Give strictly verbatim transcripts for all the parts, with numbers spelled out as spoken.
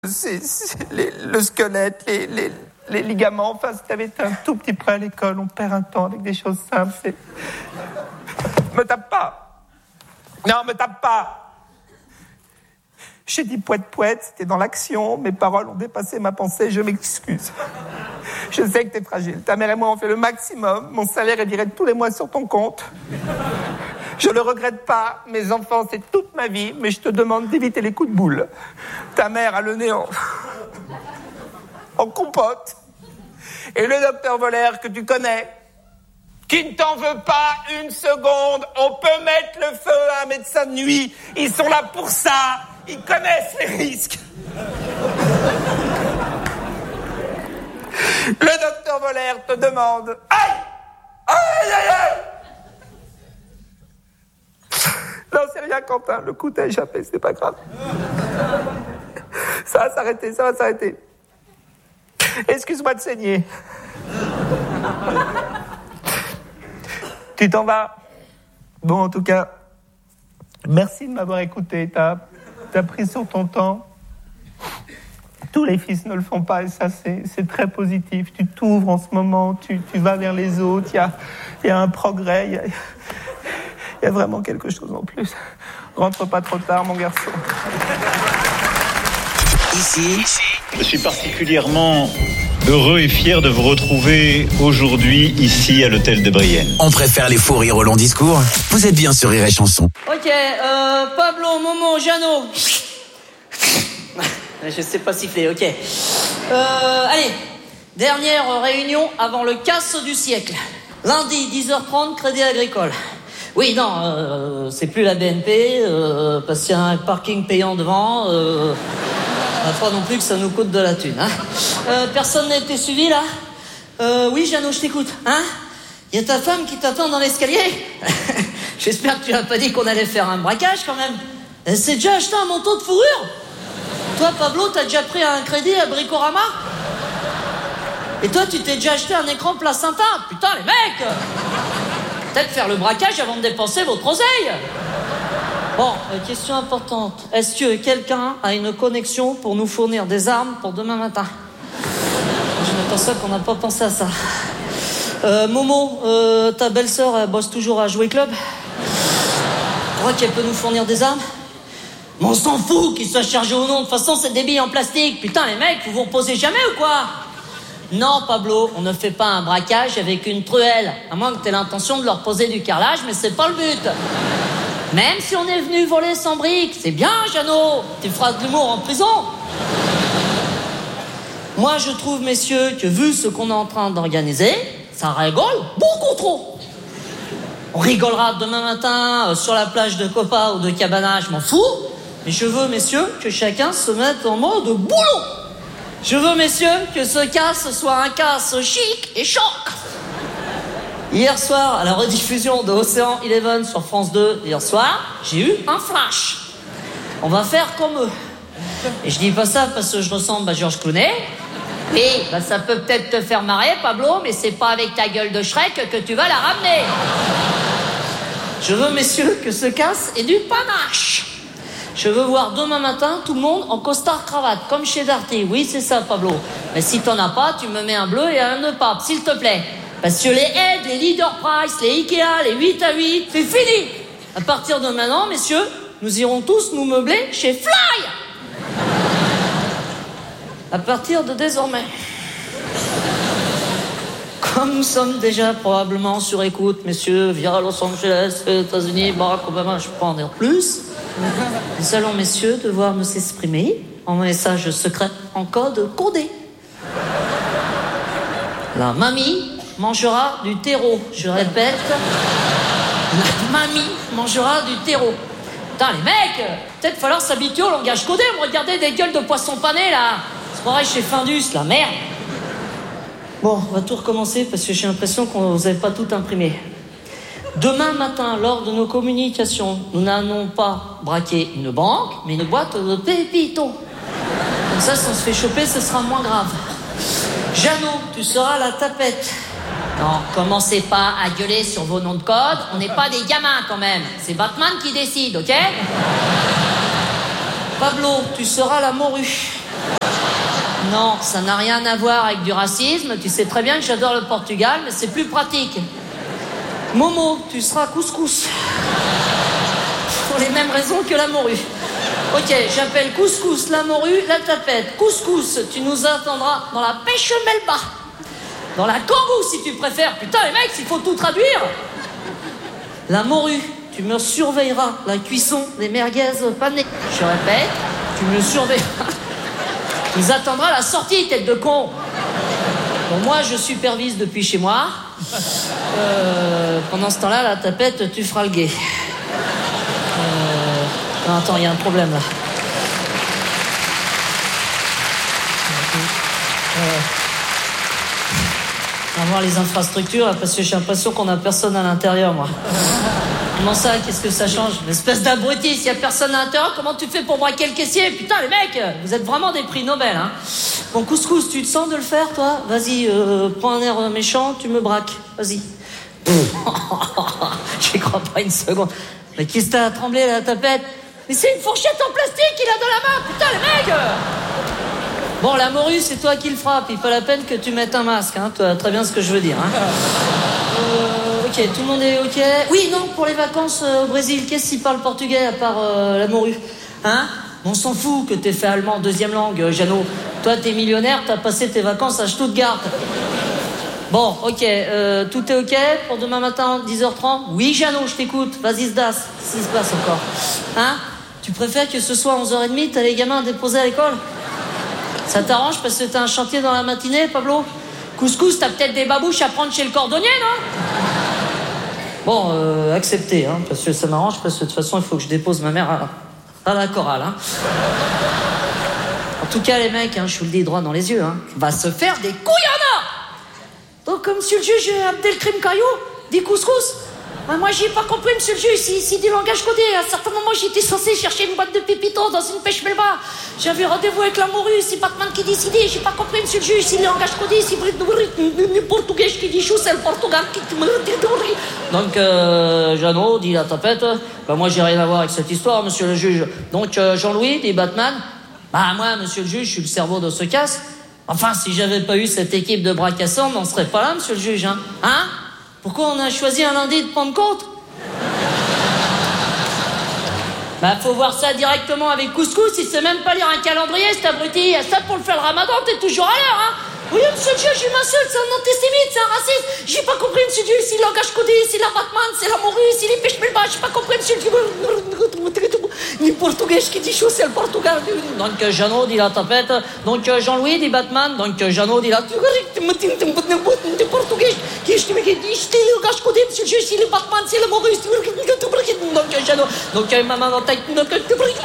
C'est, c'est les, le squelette, les, les, les ligaments. Enfin, si t'avais été un tout petit peu à l'école, on perd un temps avec des choses simples. C'est... Me tape pas. Non, me tape pas. J'ai dit poète-poète, c'était dans l'action. Mes paroles ont dépassé ma pensée, je m'excuse. Je sais que t'es fragile. Ta mère et moi, on fait le maximum. Mon salaire est viré tous les mois sur ton compte. Je le regrette pas. Mes enfants, c'est toute ma vie. Mais je te demande d'éviter les coups de boule. Ta mère a le nez en... en compote. Et le docteur Voller, que tu connais, qui ne t'en veut pas une seconde. On peut mettre le feu à un médecin de nuit. Ils sont là pour ça. Ils connaissent les risques. Le docteur Voller te demande... Aïe! Aïe, aïe, aïe! Non, c'est rien, Quentin. Le coup t'a échappé, c'est pas grave. Ça va s'arrêter, ça va s'arrêter. Excuse-moi de saigner. Tu t'en vas. Bon, en tout cas, merci de m'avoir écouté. T'as, t'as pris sur ton temps. Tous les fils ne le font pas et ça, c'est, c'est très positif. Tu t'ouvres en ce moment, tu, tu vas vers les autres. Il y a, il y a un progrès. Il y a, il y a vraiment quelque chose en plus. Rentre pas trop tard, mon garçon. Ici, je suis particulièrement heureux et fier de vous retrouver aujourd'hui ici à l'hôtel de Brienne. On préfère les faux rires au long discours. Vous êtes bien sur Rire et Chanson. Ok, euh, Pablo, Momo, Jeannot. Je sais pas siffler, ok. Euh, allez, dernière réunion avant le casse du siècle. Lundi, dix heures trente, Crédit Agricole. Oui, non, euh, c'est plus la B N P, euh, parce qu'il y a un parking payant devant. Euh, on pas non plus que ça nous coûte de la thune. Hein. Euh, personne n'a été suivi, là euh, Oui, Jeannot, je t'écoute. Hein Il y a ta femme qui t'attend dans l'escalier. J'espère que tu n'as pas dit qu'on allait faire un braquage, quand même. Elle s'est déjà acheté un manteau de fourrure. Toi, Pablo, t'as déjà pris un crédit à Bricorama? Et toi, tu t'es déjà acheté un écran placenta? Putain, les mecs! Peut-être faire le braquage avant de dépenser votre oseille. Bon, euh, question importante. Est-ce que quelqu'un a une connexion pour nous fournir des armes pour demain matin? Je m'aperçois qu'on n'a pas pensé à ça. Euh, Momo, euh, ta belle-sœur, elle bosse toujours à Jouer Club? Tu crois qu'elle peut nous fournir des armes? Mais on s'en fout qu'il soit chargé ou non. De toute façon, c'est des billes en plastique. Putain, les mecs, vous vous reposez jamais ou quoi? Non, Pablo, on ne fait pas un braquage avec une truelle. À moins que tu aies l'intention de leur poser du carrelage, mais c'est pas le but. Même si on est venu voler sans briques, c'est bien, Jeannot. Tu feras de l'humour en prison. Moi, je trouve, messieurs, que vu ce qu'on est en train d'organiser, ça rigole beaucoup trop. On rigolera demain matin euh, sur la plage de Copa ou de Cabana, je m'en fous. Mais je veux, messieurs, que chacun se mette en mode boulot. Je veux, messieurs, que ce casse soit un casse chic et choc. Hier soir, à la rediffusion de Océan Eleven sur France deux, hier soir, j'ai eu un flash. On va faire comme eux. Et je dis pas ça parce que je ressemble à Georges Clooney. Oui, bah ça peut peut-être te faire marrer, Pablo, mais c'est pas avec ta gueule de Shrek que tu vas la ramener. Je veux, messieurs, que ce casse ait du panache. Je veux voir demain matin tout le monde en costard-cravate, comme chez Darty. Oui, c'est ça, Pablo. Mais si t'en as pas, tu me mets un bleu et un nœud pape, s'il te plaît. Parce que les aides, les Leader Price, les Ikea, les huit à huit, c'est fini. À partir de maintenant, messieurs, nous irons tous nous meubler chez Fly. À partir de désormais. Comme nous sommes déjà probablement sur écoute, messieurs, via Los Angeles, États-Unis, Barack Obama, je peux en dire plus. Nous allons, messieurs, devoir nous exprimer en message secret en code codé. La mamie mangera du terreau. Je répète, la mamie mangera du terreau. Putain, les mecs, peut-être falloir s'habituer au langage codé. Me regarder des gueules de poisson pané, là. C'est pareil chez Findus, la merde. Bon, on va tout recommencer parce que j'ai l'impression qu'on vous avait pas tout imprimé. Demain matin, lors de nos communications, nous n'allons pas braquer une banque, mais une boîte de pépitos. Comme ça, si on se fait choper, ce sera moins grave. Jeannot, tu seras la tapette. Non, commencez pas à gueuler sur vos noms de code. On n'est pas des gamins, quand même. C'est Batman qui décide, ok? Pablo, tu seras la morue. Non, ça n'a rien à voir avec du racisme. Tu sais très bien que j'adore le Portugal, mais c'est plus pratique. Momo, tu seras couscous. Pour les mêmes raisons que la morue. Ok, j'appelle couscous, la morue, la tapette. Couscous, tu nous attendras dans la pêche melba. Dans la kangou, si tu préfères. Putain, les mecs, il faut tout traduire. La morue, tu me surveilleras la cuisson des merguez panées. Je répète, tu me surveilleras. Tu nous attendras à la sortie, tête de con. Bon, moi, je supervise depuis chez moi. Euh, pendant ce temps-là, la tapette, tu feras le guet. Euh... Non, attends, il y a un problème, là. Euh... On va voir les infrastructures, là, parce que j'ai l'impression qu'on a personne à l'intérieur, moi. Comment ça, qu'est-ce que ça change? Une espèce d'abruti, s'il y a personne à l'intérieur, comment tu fais pour braquer le caissier? Putain, les mecs, vous êtes vraiment des prix Nobel, hein. Bon, couscous, tu te sens de le faire, toi? Vas-y, euh, prends un air méchant, tu me braques. Vas-y. J'y crois pas une seconde. Mais qu'est-ce que t'as à trembler, la tapette? Mais c'est une fourchette en plastique qu'il a dans la main, putain, les mecs. Bon, la morue, c'est toi qui le frappe. Il pas la peine que tu mettes un masque, hein. Tu vois très bien ce que je veux dire, hein. Euh, ok, tout le monde est ok. Oui, non, pour les vacances euh, au Brésil, qu'est-ce qui parle portugais à part euh, la morue? Hein? On s'en fout que t'aies fait allemand deuxième langue, euh, Jeannot. Toi, t'es millionnaire, t'as passé tes vacances à Stuttgart. Bon, ok, euh, tout est ok pour demain matin, dix heures trente? Oui, Jeannot, je t'écoute. Vas-y, se dasse. Qu'est-ce qui se passe encore? Hein? Tu préfères que ce soit onze heures trente, t'as les gamins à déposer à l'école? Ça t'arrange parce que t'as un chantier dans la matinée, Pablo? Couscous, t'as peut-être des babouches à prendre chez le cordonnier, non? Bon, euh, accepté, hein, parce que ça m'arrange, parce que de toute façon, il faut que je dépose ma mère à, à la chorale, hein. En tout cas, les mecs, hein, je vous le dis droit dans les yeux, hein, va se faire des couilles en or. Donc, comme monsieur le juge Abdelkrim Caillou dit couscous, ben moi, j'ai pas compris, monsieur le juge, si, si du langage codé. À un certain moment, j'étais censé chercher une boîte de pépito dans une pêche melba. J'avais rendez-vous avec la morue, c'est Batman qui décidait. J'ai pas compris, monsieur le juge, si le langage codé, si le portugais qui dit chou, c'est le Portugal qui... Donc, euh, Jeannot, dit la tapette, ben moi, j'ai rien à voir avec cette histoire, monsieur le juge. Donc, euh, Jean-Louis, dit Batman, bah moi, monsieur le juge, je suis le cerveau de ce casse. Enfin, si j'avais pas eu cette équipe de bras cassants, on n'en serait pas là, monsieur le juge, hein. Hein? Pourquoi on a choisi un lundi de Pentecôte? Bah, faut voir ça directement avec couscous, il sait même pas lire un calendrier, cet abruti. Ça, pour le faire le ramadan, t'es toujours à l'heure, hein. Oui, monsieur le juge, il m'insulte, c'est un antisémite, c'est un raciste. J'ai pas compris, monsieur le juge, si le langage codé, si la Batman, c'est la morue, si les pêches melba, j'ai pas compris, monsieur le juge. Ni portugais qui dit chaud, c'est le Portugal. Donc, euh, Jeannot dit la tapette. Donc, euh, Jean-Louis dit Batman. Donc, euh, Jeannot dit la... portugais qui dit le langage codé, monsieur le juge, si le Batman, c'est la morue. Donc, euh, Jeannot. Donc, euh, maman dans ta... Et j'ai pas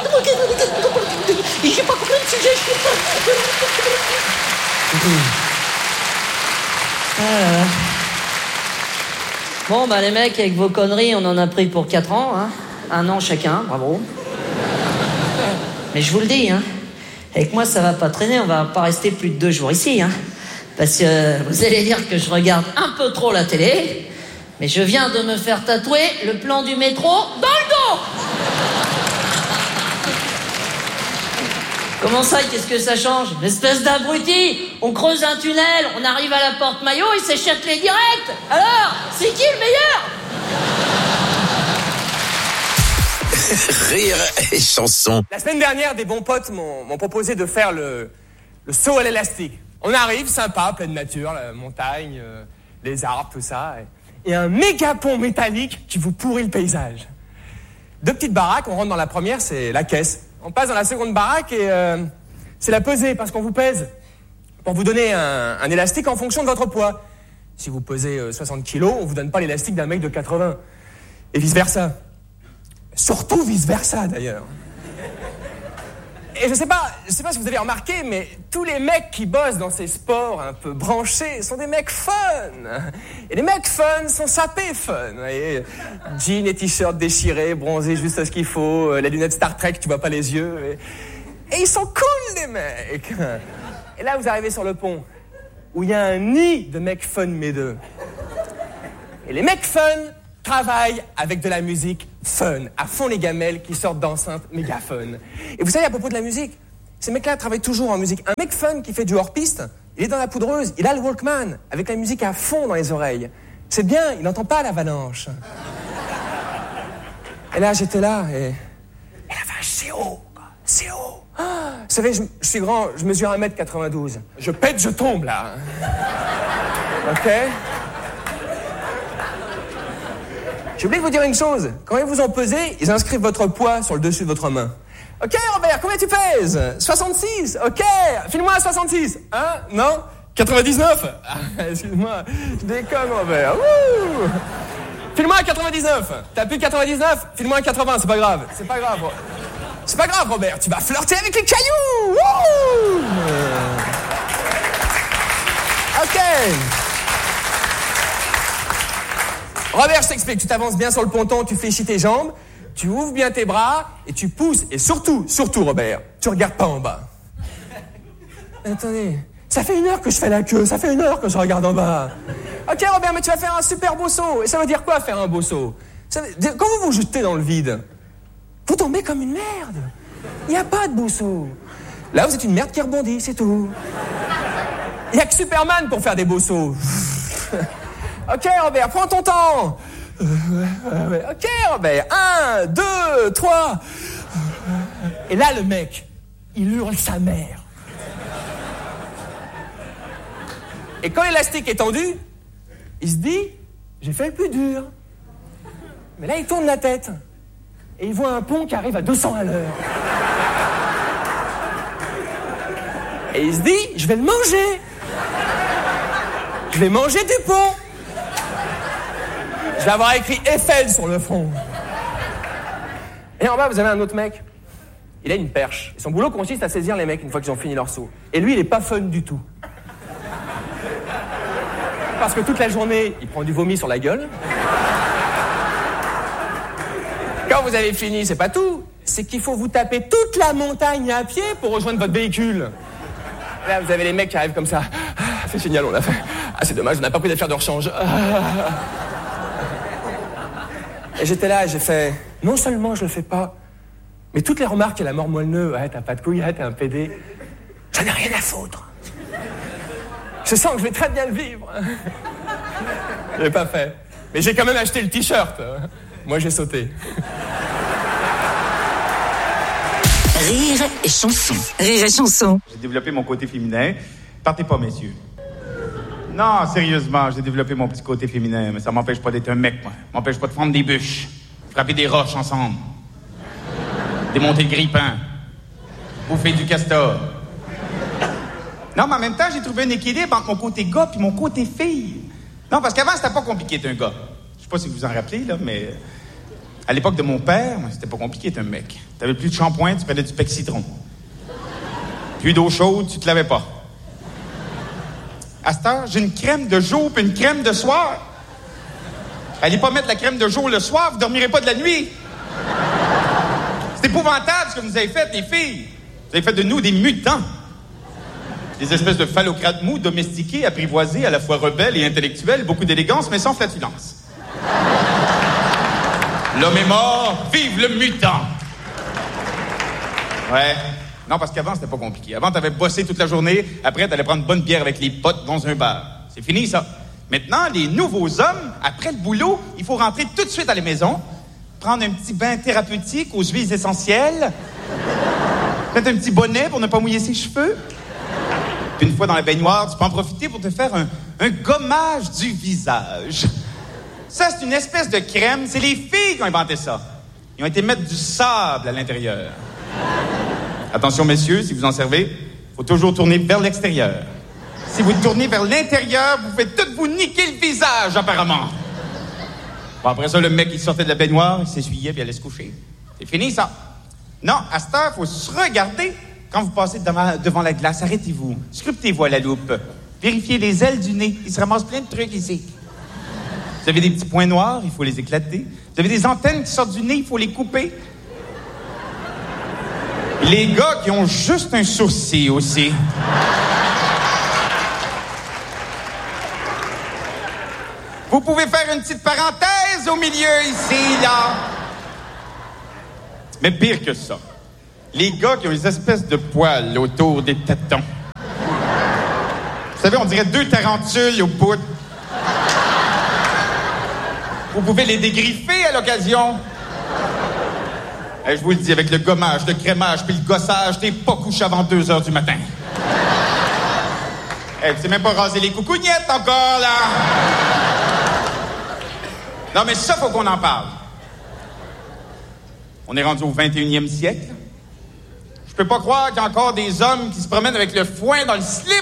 compris, monsieur le juge. Ah. Bon, bah les mecs, avec vos conneries, on en a pris pour quatre ans, hein. Un an chacun, bravo. Mais je vous le dis, hein, avec moi ça va pas traîner, on va pas rester plus de deux jours ici, hein. Parce que euh, vous allez dire que je regarde un peu trop la télé, mais je viens de me faire tatouer le plan du métro dans le dos. Comment ça, qu'est-ce que ça change? Une espèce d'abruti. On creuse un tunnel, on arrive à la porte maillot, il s'échappe les directs. Alors, c'est qui le meilleur? Rire et chanson. La semaine dernière, des bons potes m'ont, m'ont proposé de faire le, le saut à l'élastique. On arrive, sympa, pleine nature, la montagne, euh, les arbres, tout ça. Et, et un méga pont métallique qui vous pourrit le paysage. Deux petites baraques, on rentre dans la première, c'est la caisse. On passe dans la seconde baraque et euh, c'est la pesée, parce qu'on vous pèse. Pour vous donner un, un élastique en fonction de votre poids. Si vous pesez euh, soixante kilos, on vous donne pas l'élastique d'un mec de quatre-vingts. Et vice-versa. Surtout vice-versa, d'ailleurs. Et je sais pas, je sais pas si vous avez remarqué, mais tous les mecs qui bossent dans ces sports un peu branchés sont des mecs fun. Et les mecs fun sont sapés fun. Vous voyez, jeans et t-shirts déchirés, bronzés juste à ce qu'il faut, les lunettes Star Trek, tu vois pas les yeux. Et, et ils sont cool, les mecs. Et là, vous arrivez sur le pont, où il y a un nid de mecs fun, mes deux. Et les mecs fun travaillent avec de la musique fun, à fond les gamelles qui sortent d'enceintes méga fun. Et vous savez, à propos de la musique, Ces mecs-là travaillent toujours en musique. Un mec fun qui fait du hors-piste, il est dans la poudreuse, il a le Walkman, avec la musique à fond dans les oreilles. C'est bien, il n'entend pas l'avalanche. Et là, j'étais là, et... Et la vache, c'est haut, quoi. C'est haut. Ah, vous savez, je, je suis grand, je mesure un mètre quatre-vingt-douze. Je pète, je tombe, là. OK? J'ai oublié de vous dire une chose. Quand ils vous ont pesé, ils inscrivent votre poids sur le dessus de votre main. OK, Robert, combien tu pèses? soixante-six. OK, file-moi à soixante-six. Hein? Non? quatre-vingt-dix-neuf. Ah, excuse-moi, je déconne, Robert. Wouh! File-moi à quatre-vingt-dix-neuf. T'as plus de quatre-vingt-dix-neuf? File-moi à quatre-vingts, c'est pas grave. C'est pas grave. C'est pas grave, Robert. Tu vas flirter avec les cailloux. Wouh! OK. Robert, je t'explique. Tu t'avances bien sur le ponton, tu fléchis tes jambes, tu ouvres bien tes bras et tu pousses. Et surtout, surtout, Robert, tu regardes pas en bas. Attendez, ça fait une heure que je fais la queue, ça fait une heure que je regarde en bas. OK, Robert, mais tu vas faire un super beau saut. Et ça veut dire quoi, faire un beau saut? Ça veut dire, quand vous vous jetez dans le vide, vous tombez comme une merde. Il n'y a pas de beau saut. Là, vous êtes une merde qui rebondit, c'est tout. Il n'y a que Superman pour faire des beaux sauts. OK, Robert, prends ton temps. OK, Robert. Un, deux, trois. Et là, le mec, il hurle sa mère. Et quand l'élastique est tendu, il se dit, j'ai fait le plus dur. Mais là, il tourne la tête. Et il voit un pont qui arrive à deux cents à l'heure. Et il se dit, je vais le manger. Je vais manger du pont. Je vais avoir écrit Eiffel sur le front. Et en bas, vous avez un autre mec. Il a une perche. Et son boulot consiste à saisir les mecs une fois qu'ils ont fini leur saut. Et lui, il est pas fun du tout. Parce que toute la journée, il prend du vomi sur la gueule. Quand vous avez fini, c'est pas tout. C'est qu'il faut vous taper toute la montagne à pied pour rejoindre votre véhicule. Là, vous avez les mecs qui arrivent comme ça. Ah, c'est génial, on l'a fait. Ah, c'est dommage, on n'a pas pris d'affaire de rechange. Ah. Et j'étais là et j'ai fait, non seulement je le fais pas, mais toutes les remarques et la mort moelleux, ouais, t'as pas de couilles, ouais, t'es un pédé, j'en ai rien à foutre. Je sens que je vais très bien le vivre. Je l'ai pas fait. Mais j'ai quand même acheté le t-shirt. Moi, j'ai sauté. Rire et chanson. Rire et chanson. J'ai développé mon côté féminin. Partez pas, messieurs. Non, sérieusement, j'ai développé mon petit côté féminin, mais ça m'empêche pas d'être un mec, moi. Ça m'empêche pas de prendre des bûches, frapper des roches ensemble, démonter le grille-pain, bouffer du castor. Non, mais en même temps, j'ai trouvé un équilibre entre mon côté gars et mon côté fille. Non, parce qu'avant, c'était pas compliqué d'être un gars. Je sais pas si vous vous en rappelez, là, mais... À l'époque de mon père, c'était pas compliqué d'être un mec. T'avais plus de shampoing, tu prenais du pec citron. Plus d'eau chaude, tu te lavais pas. À cette heure, j'ai une crème de jour puis une crème de soir. Allez pas mettre la crème de jour le soir, vous dormirez pas de la nuit. C'est épouvantable ce que vous avez fait, les filles. Vous avez fait de nous des mutants. Des espèces de phallocrates mous, domestiqués, apprivoisés, à la fois rebelles et intellectuels, beaucoup d'élégance, mais sans flatulence. L'homme est mort, vive le mutant! Ouais. Non, parce qu'avant, c'était pas compliqué. Avant, t'avais bossé toute la journée. Après, t'allais prendre une bonne bière avec les potes dans un bar. C'est fini, ça. Maintenant, les nouveaux hommes, après le boulot, il faut rentrer tout de suite à la maison, prendre un petit bain thérapeutique aux huiles essentielles, mettre un petit bonnet pour ne pas mouiller ses cheveux. Puis une fois dans la baignoire, tu peux en profiter pour te faire un, un gommage du visage. Ça, c'est une espèce de crème. C'est les filles qui ont inventé ça. Ils ont été mettre du sable à l'intérieur. Attention, messieurs, si vous en servez, il faut toujours tourner vers l'extérieur. Si vous tournez vers l'intérieur, vous faites tout vous niquer le visage, apparemment. Bon, après ça, le mec, il sortait de la baignoire, il s'essuyait, puis il allait se coucher. C'est fini, ça. Non, à cette heure, il faut se regarder quand vous passez devant, devant la glace. Arrêtez-vous. Scrutez-vous à la loupe. Vérifiez les ailes du nez. Il se ramasse plein de trucs ici. Vous avez des petits points noirs, il faut les éclater. Vous avez des antennes qui sortent du nez, il faut les couper. Les gars qui ont juste un sourcil aussi. Vous pouvez faire une petite parenthèse au milieu, ici, là. Mais pire que ça. Les gars qui ont des espèces de poils autour des tétons. Vous savez, on dirait deux tarentules au bout. Vous pouvez les dégriffer à l'occasion. Et je vous le dis, avec le gommage, le crémage puis le gossage, t'es pas couché avant deux heures du matin. Et tu sais même pas raser les coucougnettes encore, là. Non, mais ça, faut qu'on en parle. On est rendu au vingt et unième siècle. Je peux pas croire qu'il y a encore des hommes qui se promènent avec le foin dans le slip.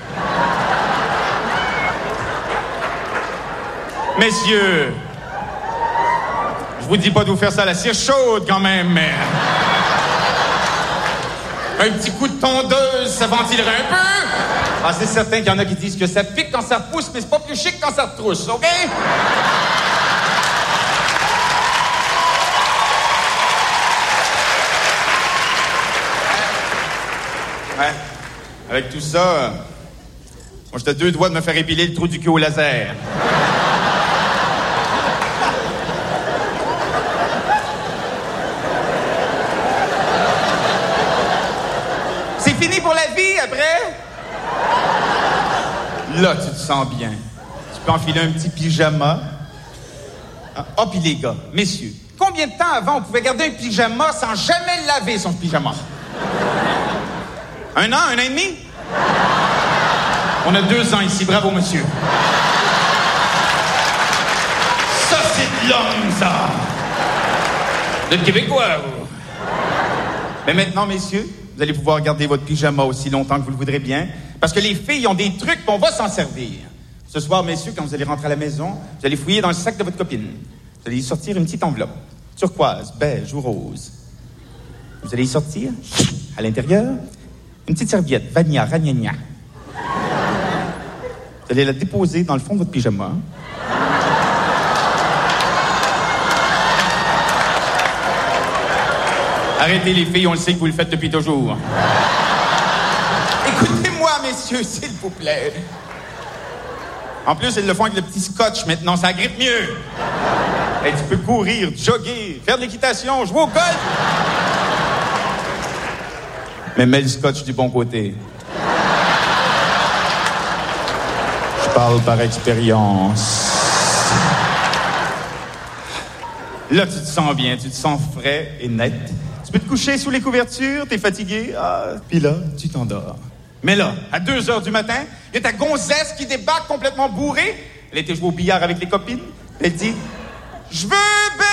Messieurs, je vous dis pas de vous faire ça à la cire chaude quand même, mais... Un petit coup de tondeuse, ça ventilerait un peu. Ah, c'est certain qu'il y en a qui disent que ça pique quand ça pousse, mais c'est pas plus chic quand ça retrousse, OK? Ouais. Avec tout ça, euh, moi, j'étais à deux doigts de me faire épiler le trou du cul au laser. C'est fini pour la vie, après? Là, tu te sens bien. Tu peux enfiler un petit pyjama. Ah, oh, puis les gars, messieurs, combien de temps avant on pouvait garder un pyjama sans jamais laver son pyjama? Un an, un an et demi? On a deux ans ici, bravo, monsieur. Ça, c'est de l'homme, ça. Vous êtes Québécois, vous. Mais maintenant, messieurs, vous allez pouvoir garder votre pyjama aussi longtemps que vous le voudrez bien, parce que les filles ont des trucs qu'on va s'en servir. Ce soir, messieurs, quand vous allez rentrer à la maison, vous allez fouiller dans le sac de votre copine. Vous allez y sortir une petite enveloppe, turquoise, beige ou rose. Vous allez y sortir, à l'intérieur, une petite serviette, vania, ragnagna. Vous allez la déposer dans le fond de votre pyjama. Arrêtez les filles, on le sait que vous le faites depuis toujours. Écoutez-moi, messieurs, s'il vous plaît. En plus, ils le font avec le petit scotch maintenant, ça grippe mieux. Et tu peux courir, jogger, faire de l'équitation, jouer au golf. Mais mets le scotch du bon côté. Je parle par expérience. Là, tu te sens bien, tu te sens frais et net. Tu peux te coucher sous les couvertures, t'es fatigué, ah, puis là, tu t'endors. Mais là, à deux heures du matin, il y a ta gonzesse qui débarque complètement bourrée. Elle était jouée au billard avec les copines. Elle dit « Je veux baiser! »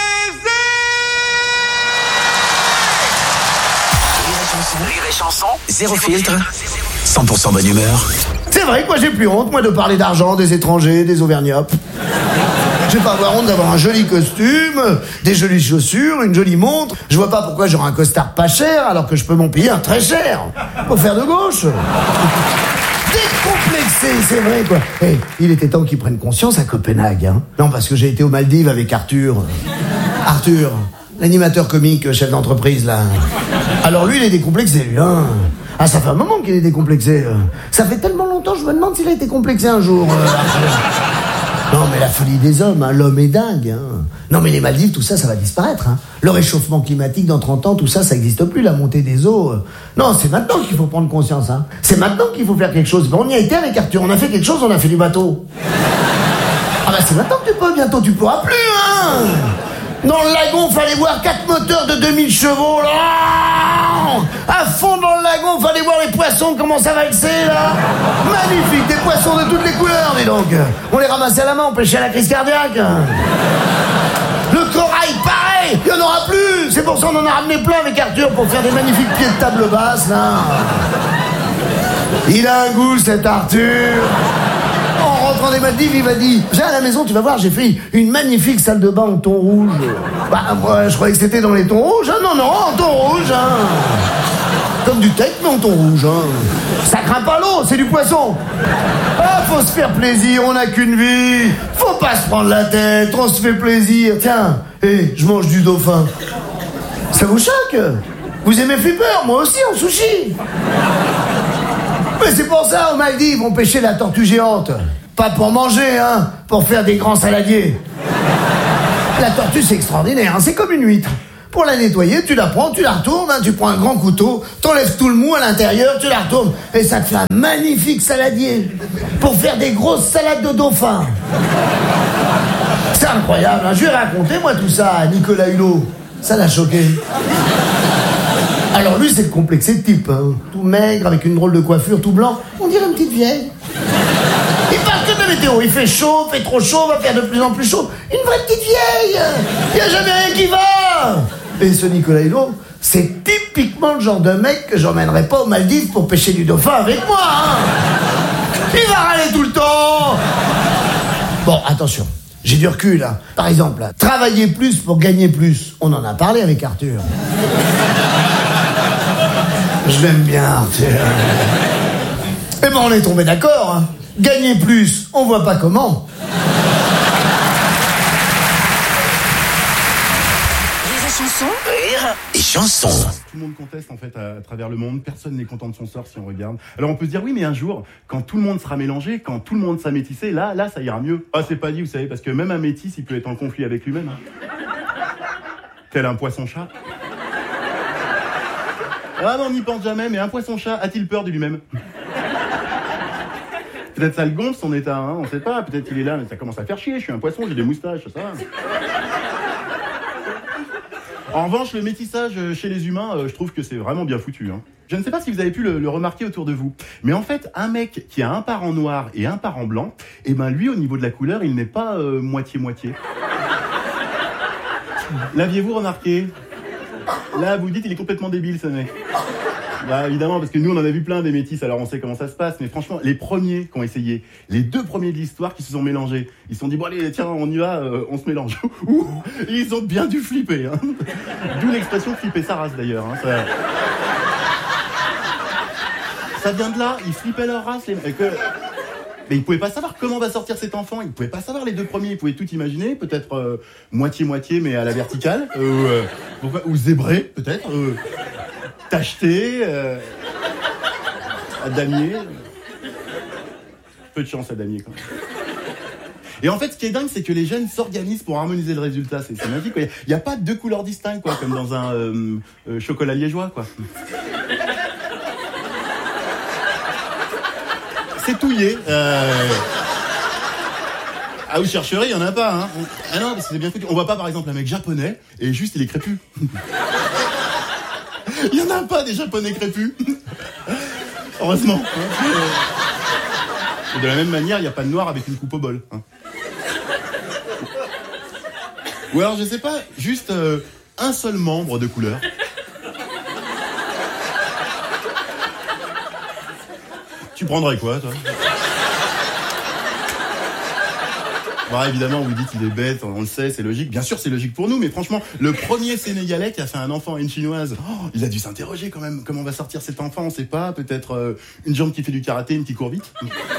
Rire et chanson, zéro filtre, cent pour cent bonne humeur. C'est vrai que moi j'ai plus honte, moi, de parler d'argent, des étrangers, des Auvergnats. Je vais pas avoir honte d'avoir un joli costume, des jolies chaussures, une jolie montre. Je vois pas pourquoi j'aurais un costard pas cher alors que je peux m'en payer un très cher. Pour faire de gauche. Décomplexé, c'est vrai quoi. Hey, il était temps qu'ils prennent conscience à Copenhague. Hein. Non, parce que j'ai été aux Maldives avec Arthur. Arthur, l'animateur comique, chef d'entreprise là. Alors lui, il est décomplexé, lui. Hein. Ah, ça fait un moment qu'il est décomplexé. Ça fait tellement longtemps, je me demande s'il a été complexé un jour. Euh, Non, mais la folie des hommes, hein, l'homme est dingue. Hein. Non, mais les Maldives, tout ça, ça va disparaître. Hein. Le réchauffement climatique dans trente ans, tout ça, ça n'existe plus, la montée des eaux. Euh. Non, c'est maintenant qu'il faut prendre conscience. Hein. C'est maintenant qu'il faut faire quelque chose. On y a été avec Arthur, on a fait quelque chose, on a fait du bateau. Ah bah c'est maintenant que tu peux, bientôt tu pourras plus. Hein. Dans le lagon, fallait voir quatre moteurs de deux mille chevaux, là. À fond dans le lagon, fallait voir les poissons, comment ça valsait, là. Magnifique, des poissons de toutes les couleurs, dis donc. On les ramassait à la main, on pêchait à la crise cardiaque. Le corail, pareil, il n'y en aura plus. C'est pour ça qu'on en a ramené plein avec Arthur pour faire des magnifiques pieds de table basse, là. Il a un goût, cet Arthur. En rentrant des Maldives, il m'a dit « Viens à la maison, tu vas voir, j'ai fait une magnifique salle de bain en thon rouge. » Bah, moi, je croyais que c'était dans les tons rouges. Hein. Non, non, en thon rouge. Hein. Comme du teck, mais en thon rouge. Hein. Ça craint pas l'eau, c'est du poisson. Ah, faut se faire plaisir, on n'a qu'une vie. Faut pas se prendre la tête, on se fait plaisir. Tiens, hé, je mange du dauphin. Ça vous choque? Vous aimez flipper? Moi aussi, en sushi. Mais c'est pour ça, aux Maldives, on pêchait la tortue géante. Pas pour manger, hein, pour faire des grands saladiers. La tortue, c'est extraordinaire, hein, c'est comme une huître. Pour la nettoyer, tu la prends, tu la retournes, hein, tu prends un grand couteau, t'enlèves tout le mou à l'intérieur, tu la retournes, et ça te fait un magnifique saladier pour faire des grosses salades de dauphin. C'est incroyable, hein. Je lui ai raconté, moi, tout ça à Nicolas Hulot. Ça l'a choqué. Alors lui, c'est le complexé de type, hein. Tout maigre, avec une drôle de coiffure, tout blanc. On dirait une petite vieille. Il parle que de météo. Il fait chaud, fait trop chaud, va faire de plus en plus chaud. Une vraie petite vieille. Il n'y a jamais rien qui va. Et ce Nicolas Hulot, c'est typiquement le genre de mec que j'emmènerais pas aux Maldives pour pêcher du dauphin avec moi, hein. Il va râler tout le temps. Bon, attention. J'ai du recul, là. Par exemple, là, travailler plus pour gagner plus. On en a parlé avec Arthur. Je l'aime bien, Arthur. Eh ben, on est tombé d'accord, hein. Gagner plus, on voit pas comment. Rire et chanson. Rire et chanson. Tout le monde conteste en fait à, à travers le monde, personne n'est content de son sort si on regarde. Alors on peut se dire oui mais un jour, quand tout le monde sera mélangé, quand tout le monde sera métissé, là, là ça ira mieux. Ah c'est pas dit vous savez, parce que même un métis il peut être en conflit avec lui-même. Hein. Tel un poisson-chat. Ah non on n'y pense jamais, mais un poisson-chat a-t-il peur de lui-même? Peut-être ça le gonfle son état, hein, on sait pas, peut-être il est là, mais ça commence à faire chier, je suis un poisson, j'ai des moustaches, ça. En revanche, le métissage chez les humains, euh, je trouve que c'est vraiment bien foutu. Hein. Je ne sais pas si vous avez pu le, le remarquer autour de vous, mais en fait, un mec qui a un parent noir et un parent blanc, eh ben lui, au niveau de la couleur, il n'est pas euh, moitié-moitié. L'aviez-vous remarqué? Là, vous dites, il est complètement débile, ce mec. Bah, évidemment, parce que nous, on en a vu plein des métis, alors on sait comment ça se passe, mais franchement, les premiers qui ont essayé, les deux premiers de l'histoire qui se sont mélangés, ils se sont dit, bon allez, tiens, on y va, euh, on se mélange. Ouh, ils ont bien dû flipper, hein. D'où l'expression flipper sa race, d'ailleurs, hein, ça... ça vient de là, ils flippaient leur race, les mecs. Mais ils pouvaient pas savoir comment va sortir cet enfant, ils pouvaient pas savoir les deux premiers, ils pouvaient tout imaginer, peut-être euh, moitié-moitié, mais à la verticale, euh, euh, ou zébré, peut-être, euh, tacheté, euh, à damier. Peu de chance à damier, quand même. Et en fait, ce qui est dingue, c'est que les jeunes s'organisent pour harmoniser le résultat. C'est, c'est magique, quoi. Il n'y a pas deux couleurs distinctes, quoi, comme dans un euh, euh, chocolat liégeois, quoi. C'est touillé. Euh... Ah, vous chercherez, il n'y en a pas, hein. Ah non, parce que c'est bien foutu. On voit pas, par exemple, un mec japonais, et juste, il est crépus. Il n'y en a pas, des japonais crépus. Heureusement. Hein. Et de la même manière, il n'y a pas de noir avec une coupe au bol. Hein. Ou alors, je sais pas, juste euh, un seul membre de couleur. Tu prendrais quoi, toi? Bon, évidemment, vous dites il est bête, on le sait, c'est logique. Bien sûr, c'est logique pour nous, mais franchement, le premier Sénégalais qui a fait un enfant à une Chinoise, oh, il a dû s'interroger quand même. Comment va sortir cet enfant? On sait pas. Peut-être euh, une jambe qui fait du karaté, une qui court vite.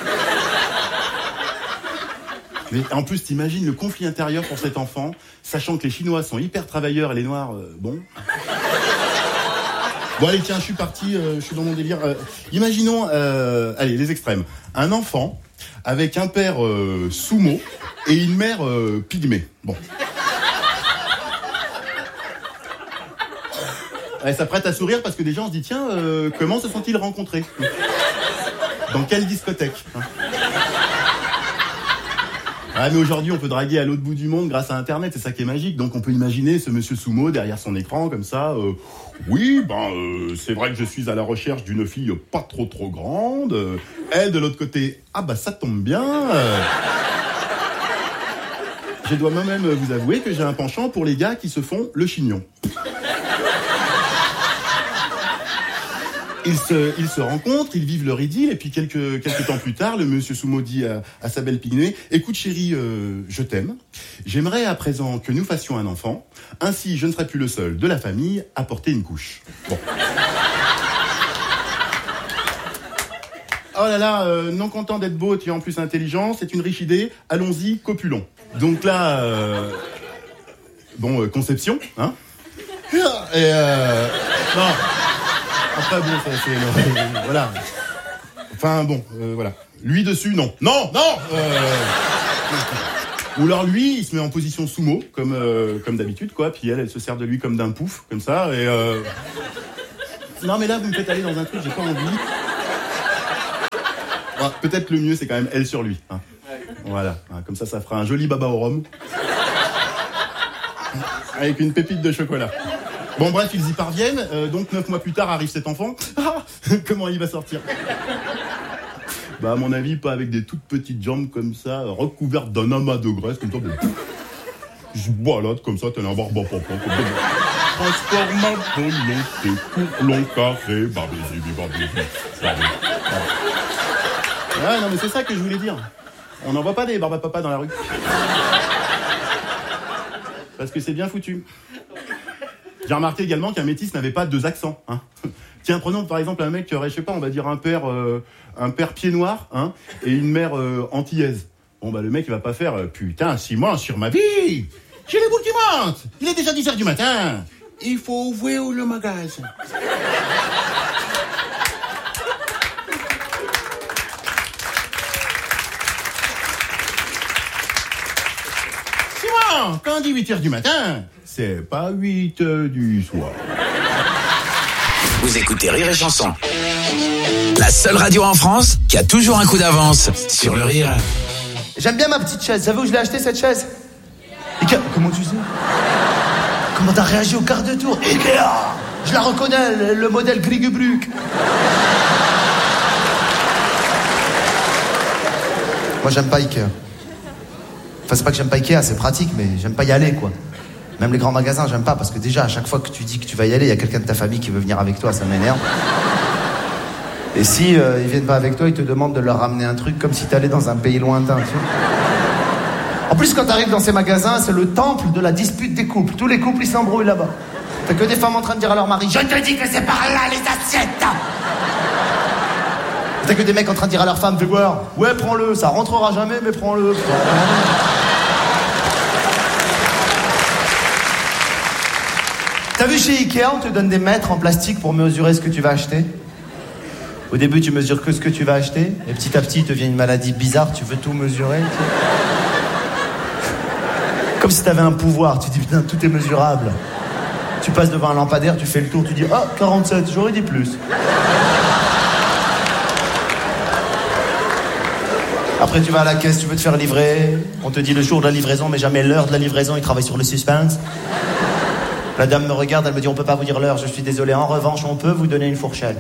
Mais en plus, t'imagines le conflit intérieur pour cet enfant, sachant que les Chinois sont hyper travailleurs et les Noirs, euh, bon... Bon allez tiens, je suis parti, euh, je suis dans mon délire. Euh, imaginons, euh, allez les extrêmes. Un enfant avec un père euh, sumo et une mère euh, pygmée. Bon. Elle s'apprête à sourire parce que des gens se disent tiens, euh, comment se sont-ils rencontrés? Dans quelle discothèque? Ah mais aujourd'hui on peut draguer à l'autre bout du monde grâce à internet, c'est ça qui est magique. Donc on peut imaginer ce monsieur Sumo derrière son écran comme ça. Euh, oui, ben euh, c'est vrai que je suis à la recherche d'une fille pas trop trop grande. Euh, elle de l'autre côté, ah bah ça tombe bien. Euh, je dois moi-même vous avouer que j'ai un penchant pour les gars qui se font le chignon. Ils se, ils se rencontrent, ils vivent leur idylle, et puis quelques, quelques temps plus tard, le monsieur Sumo dit à, à sa belle pygmée, écoute chérie, euh, je t'aime. J'aimerais à présent que nous fassions un enfant. Ainsi, je ne serai plus le seul de la famille à porter une couche. Bon. Oh là là, euh, non content d'être beau, tu es en plus intelligent, c'est une riche idée, allons-y, copulons. Donc là, euh, bon, euh, conception, hein. Et euh, non. Après, bon, ça, c'est... Euh, voilà. Enfin, bon, euh, voilà. Lui dessus, non. Non, non euh... Ou alors lui, il se met en position sumo, comme, euh, comme d'habitude, quoi. Puis elle, elle se sert de lui comme d'un pouf, comme ça. Et euh... Non, mais là, vous me faites aller dans un truc, j'ai pas envie. Bon, peut-être le mieux, c'est quand même elle sur lui. Hein. Voilà, comme ça, ça fera un joli baba au rhum. Avec une pépite de chocolat. Bon, bref, ils y parviennent. Euh, donc, neuf mois plus tard, arrive cet enfant. Ah, comment il va sortir? Bah, à mon avis, pas avec des toutes petites jambes comme ça, recouvertes d'un amas de graisse, comme ça. De... Je balade comme ça, t'as un barbe papa. Transformation, long, court, long, carré, barbézi, barbézi. Ouais, non, mais c'est ça que je voulais dire. On n'en voit pas des barbes papa dans la rue. Parce que c'est bien foutu. J'ai remarqué également qu'un métis n'avait pas deux accents. Hein. Tiens, prenons par exemple un mec qui aurait, je sais pas, on va dire un père, euh, un père pied noir, hein, et une mère euh, antillaise. Bon bah le mec il va pas faire euh, putain six mois sur ma vie. J'ai les boules qui montent. Il est déjà dix heures du matin. Il faut ouvrir le magasin. Simon, quand on dit huit heures du matin, c'est pas huit heures du soir. Vous écoutez Rire et Chanson. La seule radio en France qui a toujours un coup d'avance sur le rire. J'aime bien ma petite chaise. Vous savez où je l'ai acheté cette chaise? Ikea. Comment tu sais? Comment t'as réagi au quart de tour? Ikea. Je la reconnais, le, le modèle Grigubruk. Moi j'aime pas Ikea. Enfin c'est pas que j'aime pas Ikea, c'est pratique, mais j'aime pas y aller quoi. Même les grands magasins, j'aime pas, parce que déjà, à chaque fois que tu dis que tu vas y aller, il y a quelqu'un de ta famille qui veut venir avec toi, ça m'énerve. Et si euh, ils viennent pas avec toi, ils te demandent de leur ramener un truc comme si t'allais dans un pays lointain, tu sais. En plus, quand t'arrives dans ces magasins, c'est le temple de la dispute des couples. Tous les couples, ils s'embrouillent là-bas. T'as que des femmes en train de dire à leur mari « Je te dis que c'est par là, les assiettes !» T'as que des mecs en train de dire à leur femme « Fais voir, ouais, prends-le, ça rentrera jamais, mais prends-le. » T'as vu chez Ikea, on te donne des mètres en plastique pour mesurer ce que tu vas acheter. Au début, tu mesures que ce que tu vas acheter, et petit à petit, il te vient une maladie bizarre, tu veux tout mesurer. Tu sais. Comme si t'avais un pouvoir, tu dis putain, tout est mesurable. Tu passes devant un lampadaire, tu fais le tour, tu dis ah, oh, quarante-sept, j'aurais dit plus. Après, tu vas à la caisse, tu veux te faire livrer, on te dit le jour de la livraison, mais jamais l'heure de la livraison, ils travaillent sur le suspense. La dame me regarde, elle me dit on peut pas vous dire l'heure, je suis désolé. En revanche, on peut vous donner une fourchette.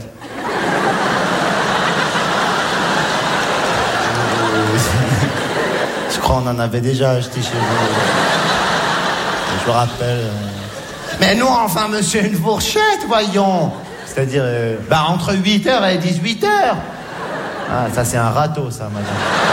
Je crois qu'on en avait déjà acheté chez vous. Je me rappelle. Mais non, enfin monsieur, une fourchette, voyons. C'est-à-dire, euh, bah entre huit heures et dix-huit heures. Ah, ça c'est un râteau, ça, madame.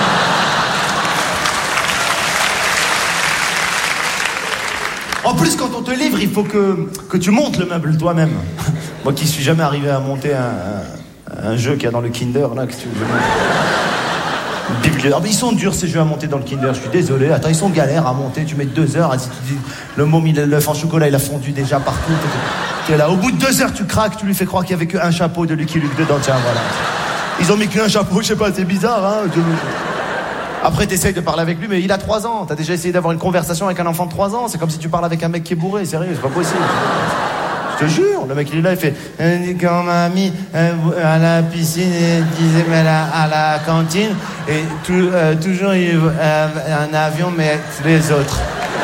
En plus, quand on te livre, il faut que, que tu montes le meuble toi-même. Moi qui suis jamais arrivé à monter un, un, un jeu qu'il y a dans le Kinder, là, que tu veux. Bibliothèque. Ils sont durs ces jeux à monter dans le Kinder, je suis désolé. Attends, ils sont galères à monter, tu mets deux heures. Si tu dis, le môme, il l'œuf en chocolat, il a fondu déjà partout. T'es là, au bout de deux heures, tu craques, tu lui fais croire qu'il n'y avait qu'un chapeau de Lucky Luke dedans, tiens, voilà. Ils ont mis qu'un chapeau, je sais pas, c'est bizarre, hein. Après, t'essayes de parler avec lui, mais il a trois ans. T'as déjà essayé d'avoir une conversation avec un enfant de trois ans. C'est comme si tu parles avec un mec qui est bourré, sérieux, c'est pas possible. Je te jure, le mec il est là, il fait quand mamie à la piscine, il disait mais à, à la cantine, et tout, euh, toujours il, euh, un avion, mais les autres.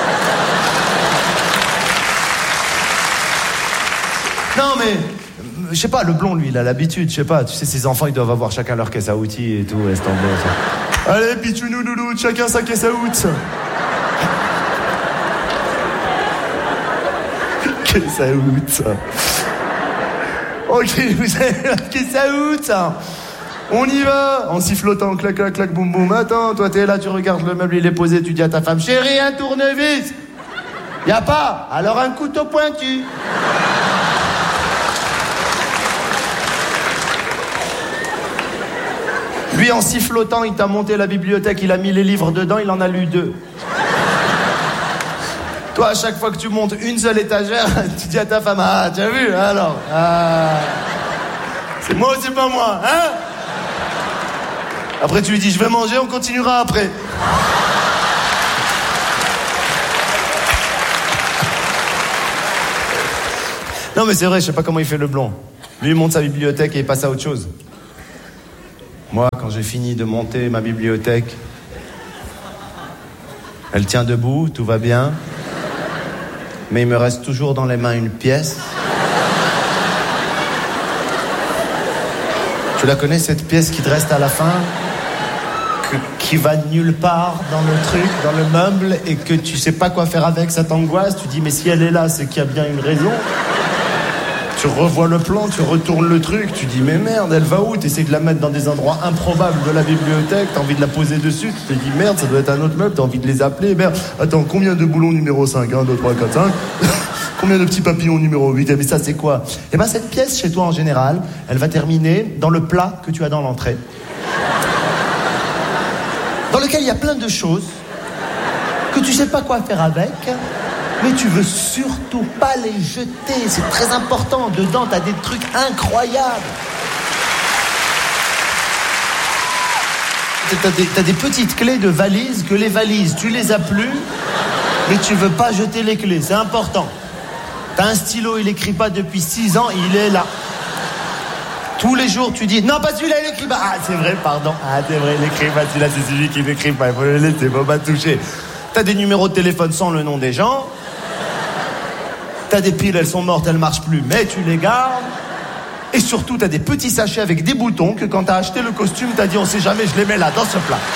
Non mais, je sais pas, le blond lui, il a l'habitude, je sais pas, tu sais, ses enfants ils doivent avoir chacun leur caisse à outils et tout, laisse tomber. Allez, pitchounou louloute, chacun sa caisse à outils. Caisse à outils. Ok, vous avez la caisse à outils. On y va, en sifflotant, clac, clac, clac, boum, boum. Attends, toi t'es là, tu regardes le meuble, il est posé, tu dis à ta femme, chérie, un tournevis. Y a pas, alors un couteau pointu. Lui, en sifflotant, il t'a monté la bibliothèque, il a mis les livres dedans, il en a lu deux. Toi, à chaque fois que tu montes une seule étagère, tu dis à ta femme, ah, tu as vu, alors, ah, c'est moi ou c'est pas moi, hein? Après, tu lui dis, je vais manger, on continuera après. Non mais c'est vrai, je sais pas comment il fait le blond. Lui il monte sa bibliothèque et il passe à autre chose. Moi, quand j'ai fini de monter ma bibliothèque, elle tient debout, tout va bien. Mais il me reste toujours dans les mains une pièce. Tu la connais, cette pièce qui te reste à la fin, que, qui va nulle part dans le truc, dans le meuble, et que tu sais pas quoi faire avec, ça t'angoisse. Tu dis, mais si elle est là, c'est qu'il y a bien une raison. Tu revois le plan, tu retournes le truc, tu dis, mais merde, elle va où? Tu essaies de la mettre dans des endroits improbables de la bibliothèque, t'as envie de la poser dessus, tu te dis, merde, ça doit être un autre meuble, t'as envie de les appeler, merde. Attends, combien de boulons numéro cinq? un, deux, trois, quatre, cinq Combien de petits papillons numéro huit? Mais ça, c'est quoi? Eh ben, cette pièce, chez toi, en général, elle va terminer dans le plat que tu as dans l'entrée. Dans lequel il y a plein de choses que tu sais pas quoi faire avec, mais tu veux surtout pas les jeter. C'est très important. Dedans, t'as des trucs incroyables. T'as des, t'as des petites clés de valises que les valises, tu les as plus, mais tu veux pas jeter les clés. C'est important. T'as un stylo, il écrit pas depuis six ans, il est là. Tous les jours, tu dis, non, pas celui-là, il écrit pas. Ah, c'est vrai, pardon. Ah, c'est vrai, il écrit pas. Celui-là, c'est celui qui n'écrit pas. Il faut le laisser, faut pas toucher. T'as des numéros de téléphone sans le nom des gens. T'as des piles, elles sont mortes, elles marchent plus, mais tu les gardes. Et surtout, t'as des petits sachets avec des boutons que quand t'as acheté le costume, t'as dit, on sait jamais, je les mets là, dans ce plat.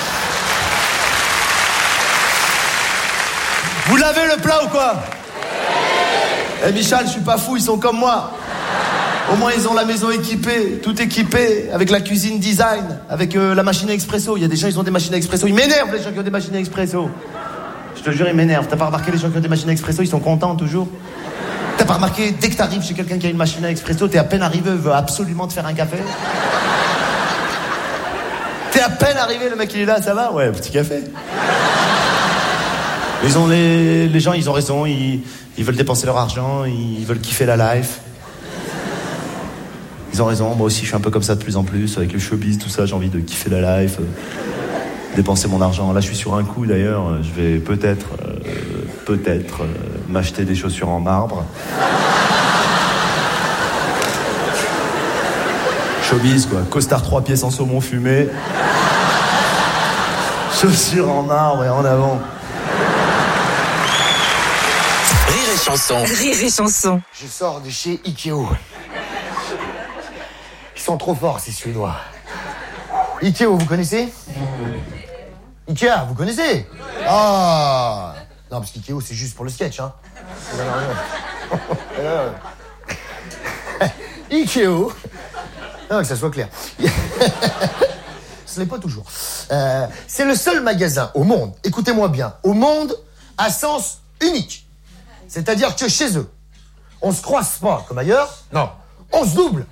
Vous l'avez le plat ou quoi? Eh Michel, je suis pas fou, ils sont comme moi. Au moins, ils ont la maison équipée, tout équipé, avec la cuisine design, avec euh, la machine à expresso. Il y a des gens, ils ont des machines à expresso. Ils m'énervent, les gens qui ont des machines à expresso. Je te jure, ils m'énervent. T'as pas remarqué, les gens qui ont des machines à expresso, ils sont contents toujours? T'as pas remarqué, dès que t'arrives chez quelqu'un qui a une machine à expresso, t'es à peine arrivé, il veut absolument te faire un café? T'es à peine arrivé, le mec il est là, ça va? Ouais, petit café. Ils ont les, les gens, ils ont raison, ils, ils veulent dépenser leur argent, ils veulent kiffer la life. Ils ont raison, moi aussi je suis un peu comme ça de plus en plus, avec le showbiz, tout ça, j'ai envie de kiffer la life, euh, dépenser mon argent. Là je suis sur un coup d'ailleurs, je vais peut-être, euh, peut-être euh, m'acheter des chaussures en marbre. Showbiz quoi, costard trois pièces en saumon fumé, chaussures en marbre et en avant. Rire et chanson. Rire et chanson. Je sors de chez Ikeo. Ils sont trop forts, ces Suédois. Ikeo, vous connaissez? Ikea, vous connaissez? Ah non, parce qu'Ikeo, c'est juste pour le sketch, hein. Ikeo. Non, que ça soit clair. Ce n'est pas toujours. Euh, c'est le seul magasin au monde, écoutez-moi bien, au monde à sens unique. C'est-à-dire que chez eux, on se croise pas comme ailleurs, non, on se double.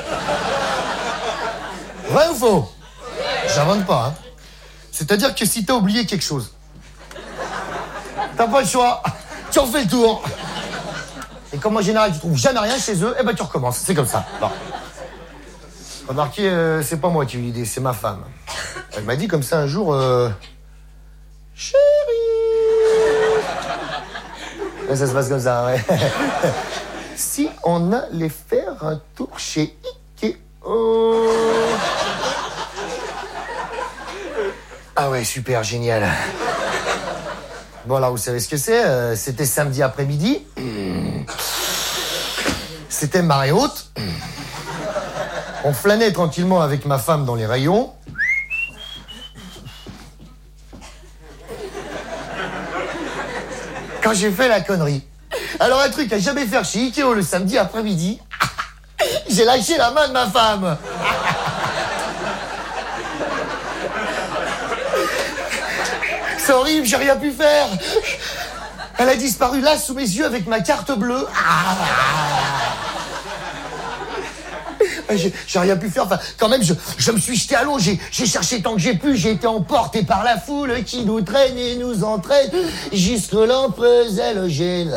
Vrai ou faux? J'invente pas, hein. C'est-à-dire que si t'as oublié quelque chose, t'as pas le choix, tu refais le tour. Et comme en général tu trouves jamais rien chez eux, eh ben tu recommences, c'est comme ça. Bon. Remarquez, euh, c'est pas moi qui ai eu l'idée, c'est ma femme. Elle m'a dit comme ça un jour, euh... chérie. Ouais, ça se passe comme ça, ouais. Si on allait faire un tour chez Ikea. Ah ouais, super, génial. Bon, alors, vous savez ce que c'est? euh, C'était samedi après-midi. C'était marée haute. On flânait tranquillement avec ma femme dans les rayons. Quand j'ai fait la connerie. Alors, un truc à jamais faire chez Ikea le samedi après-midi, j'ai lâché la main de ma femme. C'est horrible, j'ai rien pu faire. Elle a disparu là, sous mes yeux, avec ma carte bleue. Ah. J'ai, j'ai rien pu faire. Enfin, quand même, je, je me suis jeté à l'eau. J'ai, j'ai cherché tant que j'ai pu. J'ai été emporté par la foule qui nous traîne et nous entraîne jusque l'emprise et le gène.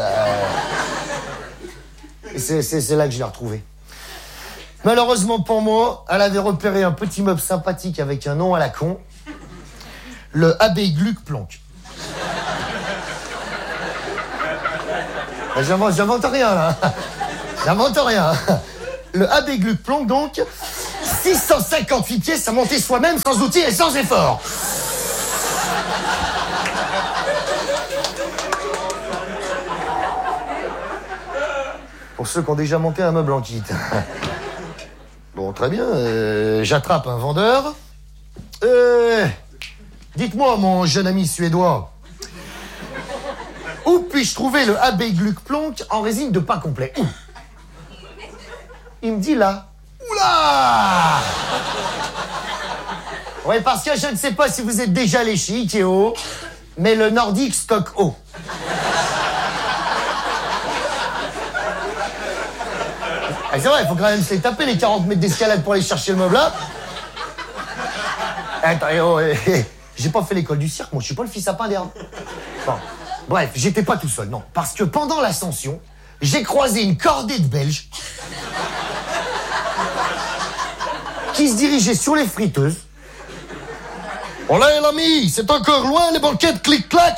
Et c'est, c'est, c'est là que je l'ai retrouvée. Malheureusement pour moi, elle avait repéré un petit meuble sympathique avec un nom à la con. Le Abbé Gluck Planck. J'invente, j'invente rien, là. J'invente rien. Le A B Gluck Plonk, donc, six cent cinquante-huit pièces à monter soi-même, sans outils et sans effort. Pour ceux qui ont déjà monté un meuble en kit. Bon, très bien. Euh, j'attrape un vendeur. Euh, dites-moi, mon jeune ami suédois, où puis-je trouver le A B Gluck Plonk en résine de pas complet? Où? Il me dit là. Oula! Ouais, parce que je ne sais pas si vous êtes déjà allé chez Ikea, mais le Nordic Stock haut. Ah, c'est vrai, il faut quand même se les taper les quarante mètres d'escalade pour aller chercher le meuble là. Attends, oh, eh, eh, j'ai pas fait l'école du cirque, moi je suis pas le fils à pain d'herbe. Bon. Bref, j'étais pas tout seul, non. Parce que pendant l'ascension, j'ai croisé une cordée de Belges qui se dirigeaient sur les friteuses. Oh là, l'ami, c'est encore loin les banquettes clic-clac.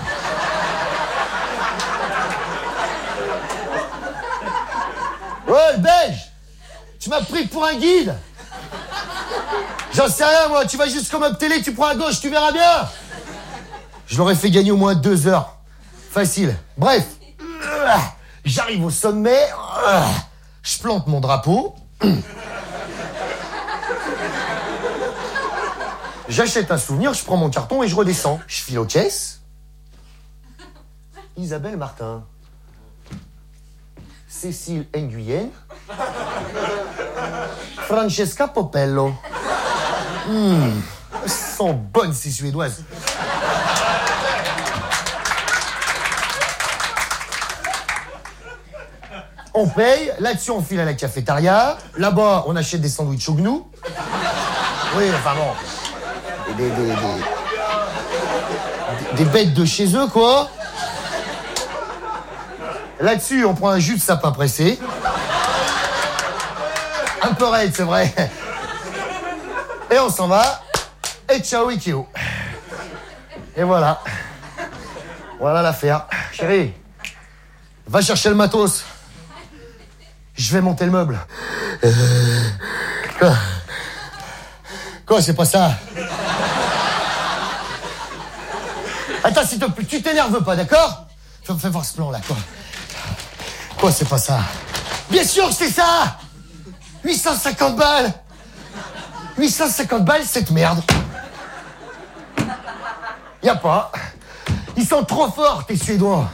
Ouais, le Belge, tu m'as pris pour un guide. J'en sais rien, moi, tu vas juste comme up télé, tu prends à gauche, tu verras bien. Je l'aurais fait gagner au moins deux heures. Facile. Bref, j'arrive au sommet, je plante mon drapeau, j'achète un souvenir, je prends mon carton et je redescends. Je file aux caisses. Isabelle Martin. Cécile Nguyen. Francesca Popello. Mmh, elles sont bonnes ces Suédoises. On paye, là-dessus on file à la cafétéria, là-bas on achète des sandwichs au gnou. Oui, enfin bon. Des, des, des, des, des bêtes de chez eux, quoi. Là-dessus, on prend un jus de sapin pressé. Un peu raide, c'est vrai. Et on s'en va. Et ciao, Ikeo. Et voilà. Voilà l'affaire. Chérie, va chercher le matos. Je vais monter le meuble. Euh... Quoi Quoi, c'est pas ça? Attends, s'il te plaît, tu t'énerves pas, d'accord? Fais voir ce plan, là, quoi. Quoi, c'est pas ça? Bien sûr que c'est ça! huit cent cinquante balles! huit cent cinquante balles, cette merde! Y a pas. Ils sont trop forts, tes Suédois!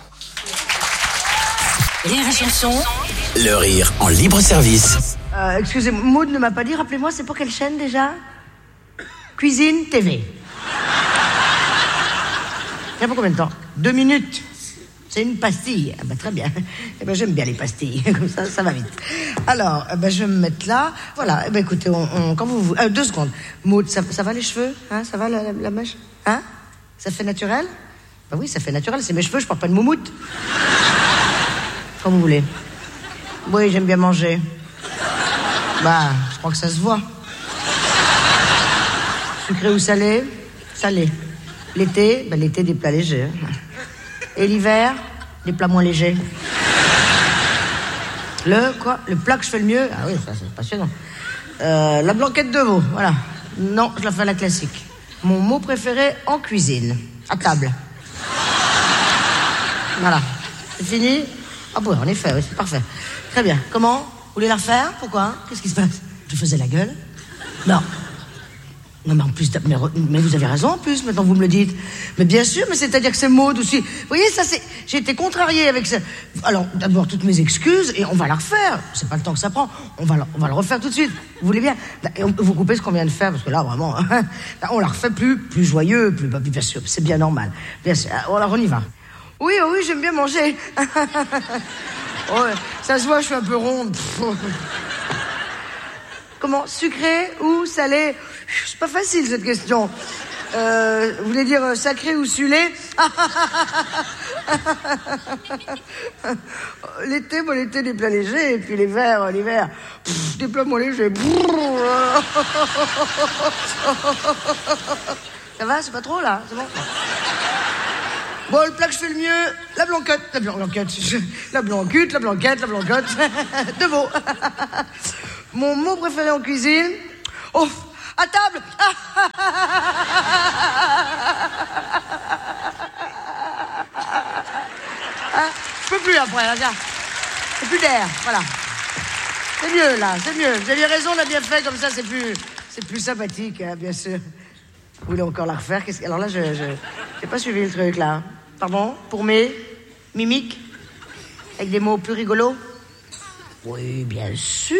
Rire et chanson. Le rire en libre service. Euh, excusez-moi, Maud ne m'a pas dit, rappelez-moi, c'est pour quelle chaîne déjà? Cuisine T V. Il y a pour combien de temps? Deux minutes. C'est une pastille. Ah bah, très bien. Eh ben, j'aime bien les pastilles. Comme ça, ça va vite. Alors, eh ben, je vais me mettre là. Voilà. Eh ben, écoutez, on, on, quand vous... Euh, deux secondes. Maud, ça, ça va les cheveux? Hein, ça va la, la, la mèche? Hein? Ça fait naturel? Bah oui, ça fait naturel. C'est mes cheveux, je porte pas de moumoute. Comme vous voulez. Oui, j'aime bien manger. Bah, je crois que ça se voit. Sucré ou salé? Salé. L'été? Bah, l'été, des plats légers. Et l'hiver, des plats moins légers. Le quoi? Le plat que je fais le mieux? Ah oui, ça c'est passionnant. Euh, la blanquette de veau, voilà. Non, je la fais à la classique. Mon mot préféré en cuisine. À table. Voilà. C'est fini? Ah bon, en effet, oui, c'est parfait. Très bien. Comment? Vous voulez la refaire? Pourquoi? Qu'est-ce qui se passe? Je faisais la gueule? Non. Non, mais en plus, mais, mais vous avez raison en plus, maintenant vous me le dites. Mais bien sûr, mais c'est-à-dire que c'est Maud aussi. Vous voyez, ça c'est... J'ai été contrariée avec ça. Alors, d'abord, toutes mes excuses, et on va la refaire. C'est pas le temps que ça prend. On va, la, on va le refaire tout de suite. Vous voulez bien? Et on, vous coupez ce qu'on vient de faire, parce que là, vraiment, on la refait plus, plus joyeux, plus... Bien sûr, c'est bien normal. Bien sûr. Alors, on y va. Oui, oh oui, j'aime bien manger. Oh, ça se voit, je suis un peu ronde. Comment? Sucré ou salé? C'est pas facile cette question. Euh, vous voulez dire sacré ou sulé? L'été, bon, l'été des plats légers, et puis l'hiver, l'hiver, pff, des plats moins légers. Ça va, c'est pas trop là, c'est bon. Bon, le plat que je fais le mieux, La blanquette, la blanquette, la blanquette, la blanquette, la blanquette. De mots. Mon mot préféré en cuisine. Oh, à table. Hein, je peux plus après, là, tiens. C'est plus d'air, voilà. C'est mieux, là, c'est mieux. Vous aviez raison, on a bien fait, comme ça, c'est plus, c'est plus sympathique, hein, bien sûr. Vous voulez encore la refaire? Qu'est-ce que... Alors là, je, je, j'ai pas suivi le truc, là. Pardon? Pour mes mimiques? Avec des mots plus rigolos? Oui, bien sûr.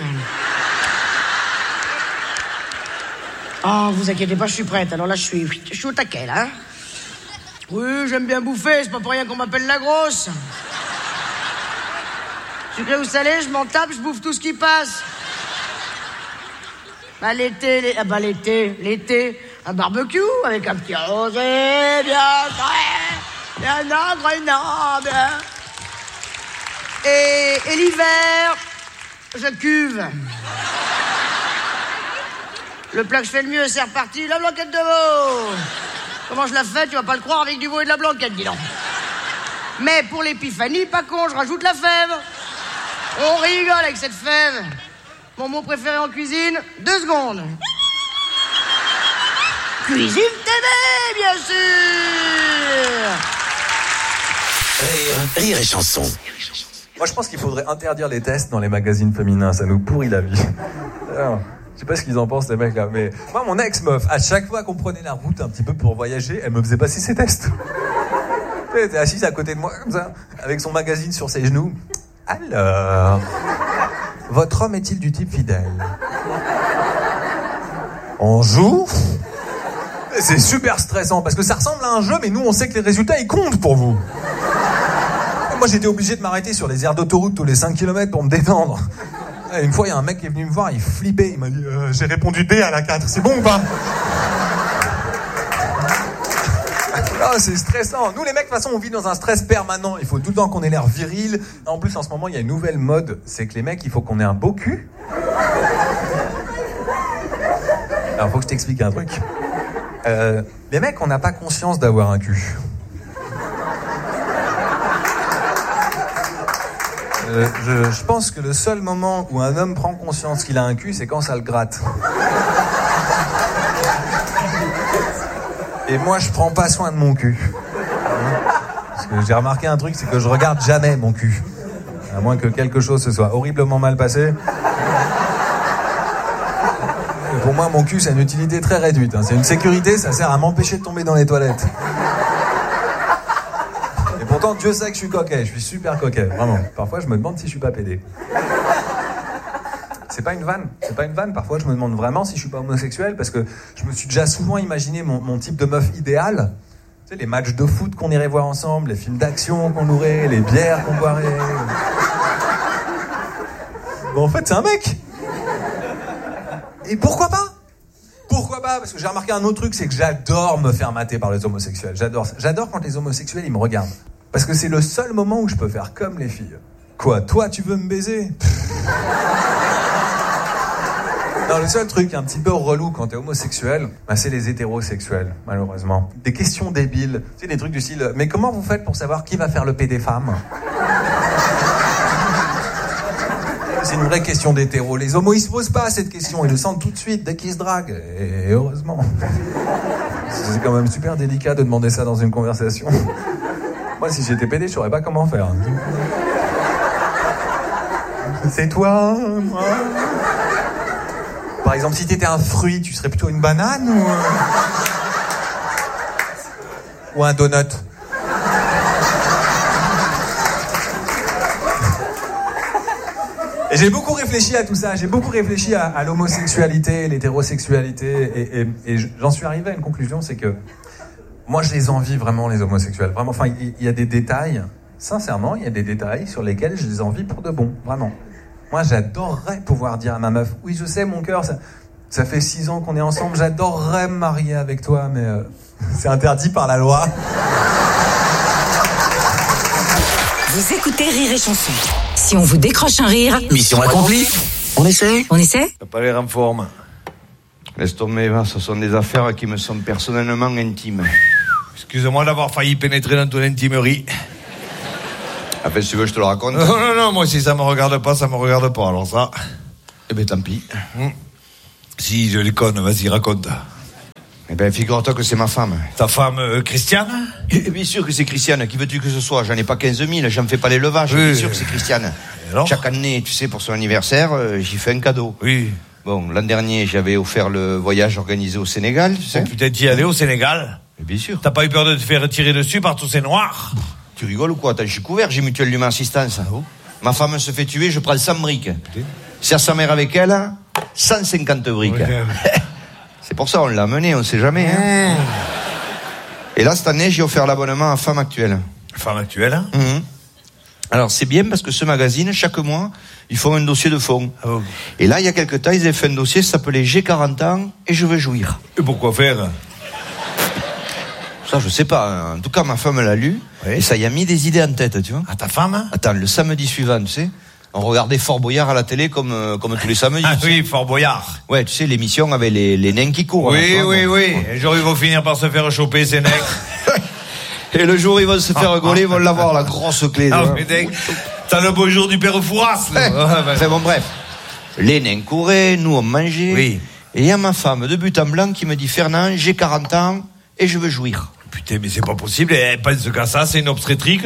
Oh, vous inquiétez pas, je suis prête. Alors là, je suis, je suis au taquet, là. Oui, j'aime bien bouffer, c'est pas pour rien qu'on m'appelle la grosse. Sucré ou salé, je m'en tape, je bouffe tout ce qui passe. Bah l'été, les... ah bah l'été, l'été, un barbecue avec un petit rosé bien frais, bien agréable. Et, et l'hiver, je cuve. Le plat que je fais le mieux, c'est reparti, la blanquette de veau. Comment je la fais, tu vas pas le croire, avec du veau et de la blanquette, dis donc. Mais pour l'épiphanie, pas con, je rajoute la fève. On rigole avec cette fève. Mon mot préféré en cuisine, deux secondes. Cuisine T V, bien sûr. Rire, rire et chanson. Moi, je pense qu'il faudrait interdire les tests dans les magazines féminins. Ça nous pourrit la vie. Alors, je sais pas ce qu'ils en pensent, les mecs, là. Mais moi, mon ex-meuf, à chaque fois qu'on prenait la route un petit peu pour voyager, elle me faisait passer ses tests. Elle était assise à côté de moi, comme ça, avec son magazine sur ses genoux. Alors, votre homme est-il du type fidèle? On joue? C'est super stressant, parce que ça ressemble à un jeu, mais nous, on sait que les résultats, ils comptent pour vous. Moi, j'étais obligé de m'arrêter sur les aires d'autoroute tous les cinq kilomètres pour me détendre. Et une fois, il y a un mec qui est venu me voir, il flippait, il m'a dit euh, « J'ai répondu D à la quatre, c'est bon ou pas ?» Ah, c'est stressant. Nous, les mecs, de toute façon, on vit dans un stress permanent. Il faut tout le temps qu'on ait l'air viril. En plus, en ce moment, il y a une nouvelle mode. C'est que les mecs, il faut qu'on ait un beau cul. Alors, faut que je t'explique un truc. Euh, les mecs, on n'a pas conscience d'avoir un cul. Euh, je, je pense que le seul moment où un homme prend conscience qu'il a un cul, c'est quand ça le gratte. Et moi, je prends pas soin de mon cul. Parce que j'ai remarqué un truc, c'est que je regarde jamais mon cul. À moins que quelque chose se soit horriblement mal passé. Et pour moi, mon cul, c'est une utilité très réduite. Hein. C'est une sécurité, ça sert à m'empêcher de tomber dans les toilettes. Et pourtant, Dieu sait que je suis coquet. Je suis super coquet, vraiment. Parfois, je me demande si je suis pas pédé. C'est pas une vanne, c'est pas une vanne. Parfois, je me demande vraiment si je suis pas homosexuel, parce que je me suis déjà souvent imaginé mon, mon type de meuf idéal. Tu sais, les matchs de foot qu'on irait voir ensemble, les films d'action qu'on louerait, les bières qu'on boirait. Bon, en fait, c'est un mec. Et pourquoi pas? Pourquoi pas? Parce que j'ai remarqué un autre truc, c'est que j'adore me faire mater par les homosexuels. J'adore, j'adore quand les homosexuels, ils me regardent. Parce que c'est le seul moment où je peux faire comme les filles. Quoi, toi, tu veux me baiser? Non, le seul truc un petit peu relou quand t'es homosexuel, bah, c'est les hétérosexuels, malheureusement. Des questions débiles, tu sais, des trucs du style « Mais comment vous faites pour savoir qui va faire le P des femmes ?» C'est une vraie question d'hétéro. Les homos, ils se posent pas cette question, ils le sentent tout de suite dès qu'ils se draguent. Et heureusement. C'est quand même super délicat de demander ça dans une conversation. Moi, si j'étais pédé, je saurais pas comment faire. C'est toi, moi. Par exemple, si t'étais un fruit, tu serais plutôt une banane ou, ou un donut? Et j'ai beaucoup réfléchi à tout ça, j'ai beaucoup réfléchi à, à l'homosexualité, l'hétérosexualité, et, et, et j'en suis arrivé à une conclusion, c'est que moi je les envie vraiment, les homosexuels. Vraiment, enfin, il y, y a des détails, sincèrement, il y a des détails sur lesquels je les envie pour de bon, vraiment. Moi, j'adorerais pouvoir dire à ma meuf, oui, je sais, mon cœur, ça, ça fait six ans qu'on est ensemble, j'adorerais me marier avec toi, mais euh, c'est interdit par la loi. Vous écoutez Rire et Chanson. Si on vous décroche un rire, mission accomplie. On essaie On essaie T'as pas l'air en forme. Laisse tomber, ce sont des affaires qui me sont personnellement intimes. Excuse-moi d'avoir failli pénétrer dans ton intimerie. Enfin, si tu veux, je te le raconte. Non, non, non, moi, si ça me regarde pas, ça me regarde pas, alors ça... Eh ben, tant pis. Hum. Si, je les conne, vas-y, raconte. Eh ben, figure-toi que c'est ma femme. Ta femme, euh, Christiane? Eh bien sûr que c'est Christiane. Qui veux-tu que ce soit? J'en ai pas quinze mille, j'en fais pas l'élevage. Oui. Bien sûr que c'est Christiane. Chaque année, tu sais, pour son anniversaire, euh, j'y fais un cadeau. Oui. Bon, l'an dernier, j'avais offert le voyage organisé au Sénégal, tu sais. Oh, putain, t'y allais au Sénégal? Mais bien sûr. T'as pas eu peur de te faire tirer dessus par tous ces noirs? Tu rigoles ou quoi? Attends, je suis couvert, j'ai Mutuelle d'Humain Assistance. Ah bon? Ma femme se fait tuer, je prends cent briques. Sert sa mère avec elle, cent cinquante briques. Okay. C'est pour ça, on l'a amené, on sait jamais. Hein. Et là, cette année, j'ai offert l'abonnement à Femme Actuelle. Femme Actuelle, hein? Mmh. Alors, c'est bien parce que ce magazine, chaque mois, ils font un dossier de fond. Ah bon. Et là, il y a quelques temps, ils avaient fait un dossier qui s'appelait J'ai quarante ans et je veux jouir. Et pourquoi faire? Ça, je sais pas. En tout cas, ma femme l'a lu. Oui. Et ça y a mis des idées en tête, tu vois. À ta femme? Attends, le samedi suivant, tu sais, on regardait Fort Boyard à la télé comme, euh, comme tous les samedis. Ah oui, Fort Boyard. Ouais, tu sais, l'émission avec les, les nains qui courent. Oui, là, bon. oui, oui. Et jour, ils vont finir par se faire choper, ces nains. Et le jour où ils vont se faire rigoler, ils vont l'avoir, la grosse clé. Ah, putain. T'as le beau jour du père Fouras, là. Enfin bon, bref. Les nains couraient, nous on mangeait. Oui. Et il y a ma femme de but en blanc qui me dit, Fernand, j'ai quarante ans et je veux jouir. Putain, mais c'est pas possible. Elle pense qu'à ça, c'est une obstétrique.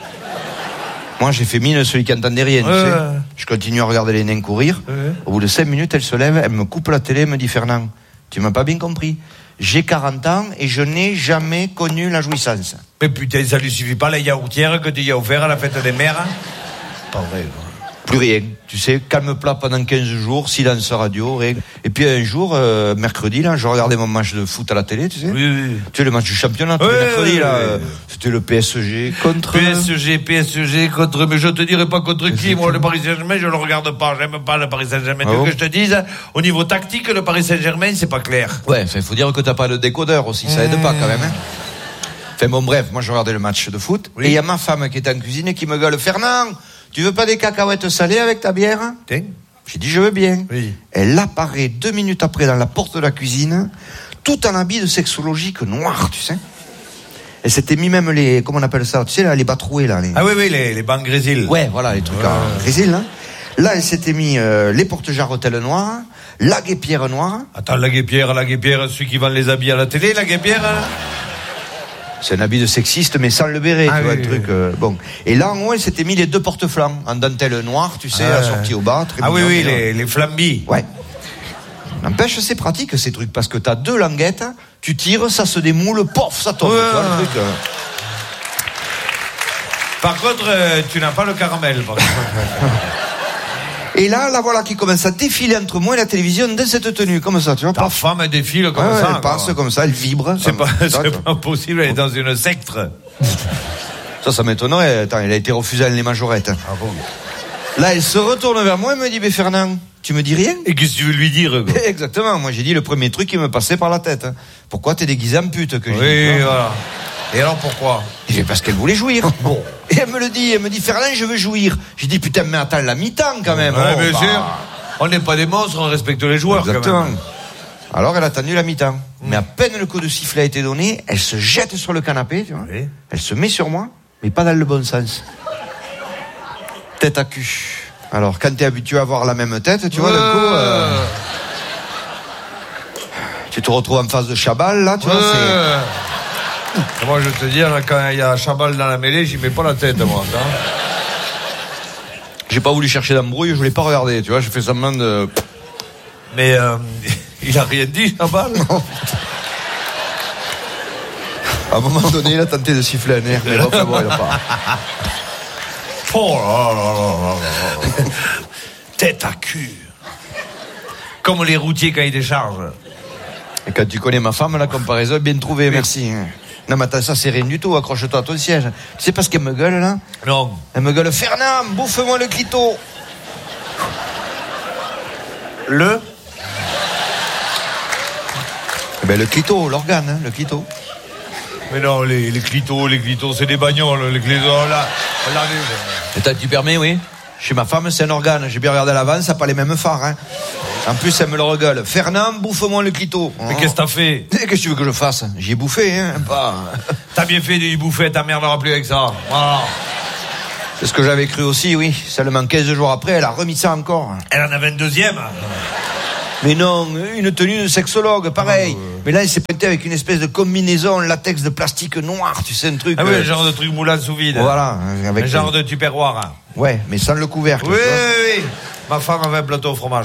Moi, j'ai fait mine celui qui entendait rien, tu euh... sais. Je continue à regarder les nains courir. Euh... Au bout de cinq minutes, elle se lève, elle me coupe la télé, elle me dit, Fernand, tu m'as pas bien compris. J'ai quarante ans et je n'ai jamais connu la jouissance. Mais putain, ça lui suffit pas la yaourtière que tu y as offert à la fête des mères? Pas vrai, quoi. Plus rien. Tu sais, calme plat pendant quinze jours, silence radio, rien. Et puis un jour, euh, mercredi, là, je regardais mon match de foot à la télé, tu sais. Oui, oui. Tu sais, le match du championnat, oui, le mercredi, oui, là. Oui. Euh, c'était le P S G contre... P S G, P S G contre... Mais je te dirais pas contre qui. Moi, le Paris Saint-Germain, je le regarde pas. J'aime pas le Paris Saint-Germain. Ah tu veux bon que je te dise, au niveau tactique, le Paris Saint-Germain, c'est pas clair. Ouais, enfin, faut dire que t'as pas le décodeur aussi. Ça aide pas, quand même, hein. Enfin, bon, bref, moi, je regardais le match de foot. Oui. Et il y a ma femme qui est en cuisine et qui me gueule, Fernand, tu veux pas des cacahuètes salées avec ta bière? Tiens. J'ai dit, je veux bien. Oui. Elle apparaît deux minutes après dans la porte de la cuisine, tout en habit de sexologique noir, tu sais. Elle s'était mis même les, comment on appelle ça, tu sais, là, les bas troués, là. Les... Ah oui, oui, les, les bancs grésil. Ouais, voilà, les trucs ouais. en grésil, là. Là, elle s'était mis euh, les porte-jarretelles noires, la guépière noire. Attends, la guépière, la guépière, celui qui vend les habits à la télé, la guépière hein. C'est un habit de sexiste, mais sans le béret, ah, tu vois, oui, le truc. Oui. Euh, bon. Et là, en haut, elle s'était mis les deux porte-flancs, en dentelle noire, tu sais, ah, assortis au bas. Très ah mignon, oui, oui, les, les flambis. Ouais. N'empêche, c'est pratique, ces trucs, parce que t'as deux languettes, tu tires, ça se démoule, pof, ça tombe, ouais. Tu vois, le truc. Euh... Par contre, euh, tu n'as pas le caramel, par contre. Et là, la voilà qui commence à défiler entre moi et la télévision dans cette tenue, comme ça, tu vois. Ta pas... femme, elle défile comme ouais, ça. Elle passe comme ça, elle vibre. C'est pas, c'est pas possible, elle est dans une secte. Ça, ça m'étonnerait. Attends, elle a été refusée à les majorettes. Ah bon? Là, elle se retourne vers moi et me dit, mais Fernand, tu me dis rien? Et qu'est-ce que tu veux lui dire, quoi? Exactement. Moi, j'ai dit le premier truc qui me passait par la tête. Pourquoi t'es déguisé en pute, que j'ai Oui, dit, voilà. Et alors pourquoi? J'ai parce qu'elle voulait jouir. Bon. Et elle me le dit, elle me dit, Fernand, je veux jouir. J'ai dit, putain, mais attends, la mi-temps, quand même. Ouais, oh, bien bah... sûr. On n'est pas des monstres, on respecte les joueurs, exactement. Quand même. Alors, elle a attendu la mi-temps. Mmh. Mais à peine le coup de sifflet a été donné, elle se jette sur le canapé, tu vois. Oui. Elle se met sur moi, mais pas dans le bon sens. Tête à cul. Alors, quand t'es habitué à avoir la même tête, tu vois, ouais. D'un coup, euh... tu te retrouves en face de Chabal, là, tu ouais. vois, c'est... Et moi, je vais te dire, quand il y a Chabal dans la mêlée, j'y mets pas la tête, moi. Hein. J'ai pas voulu chercher d'embrouille, je voulais pas regarder, tu vois, je fais semblant de... Mais euh, il a rien dit, Chabal. À un moment donné, il a tenté de siffler un air, mais bon, bon, il a pas... Oh là là là là. Tête à cul. Comme les routiers quand ils déchargent. Et quand tu connais ma femme, la comparaison est bien trouvée, merci. Non, mais attends, ça c'est rien du tout, accroche-toi à ton siège. Tu sais pas ce qu'elle me gueule, là? Non. Elle me gueule, Fernand, bouffe-moi le clito. Le? Eh ben, le clito, l'organe, hein, le clito. Mais non, les, les clitos, les clitos, c'est des bagnoles, les clitos, là. là les... Attends, tu permets, oui? Chez ma femme, c'est un organe. J'ai bien regardé à l'avance, ça n'a pas les mêmes phares, hein. En plus, elle me le regueule. Fernand, bouffe-moi le clito. Mais oh. Qu'est-ce que t'as fait? Qu'est-ce que tu veux que je fasse? J'y ai bouffé, hein, pas... T'as bien fait d'y bouffer, ta mère n'aura plus avec ça. Voilà. C'est ce que j'avais cru aussi, oui. Seulement quinze jours après, elle a remis ça encore. Elle en avait une deuxième. Mais non, une tenue de sexologue, pareil. Oh, euh... Mais là, il s'est pointé avec une espèce de combinaison latex de plastique noir, tu sais, un truc... Ah oui, euh... un genre de truc moulant sous vide. Voilà. Avec un genre de tupperware. Ouais, mais sans le couvercle. Oui, oui, oui. Ma femme avait un plateau au fromage.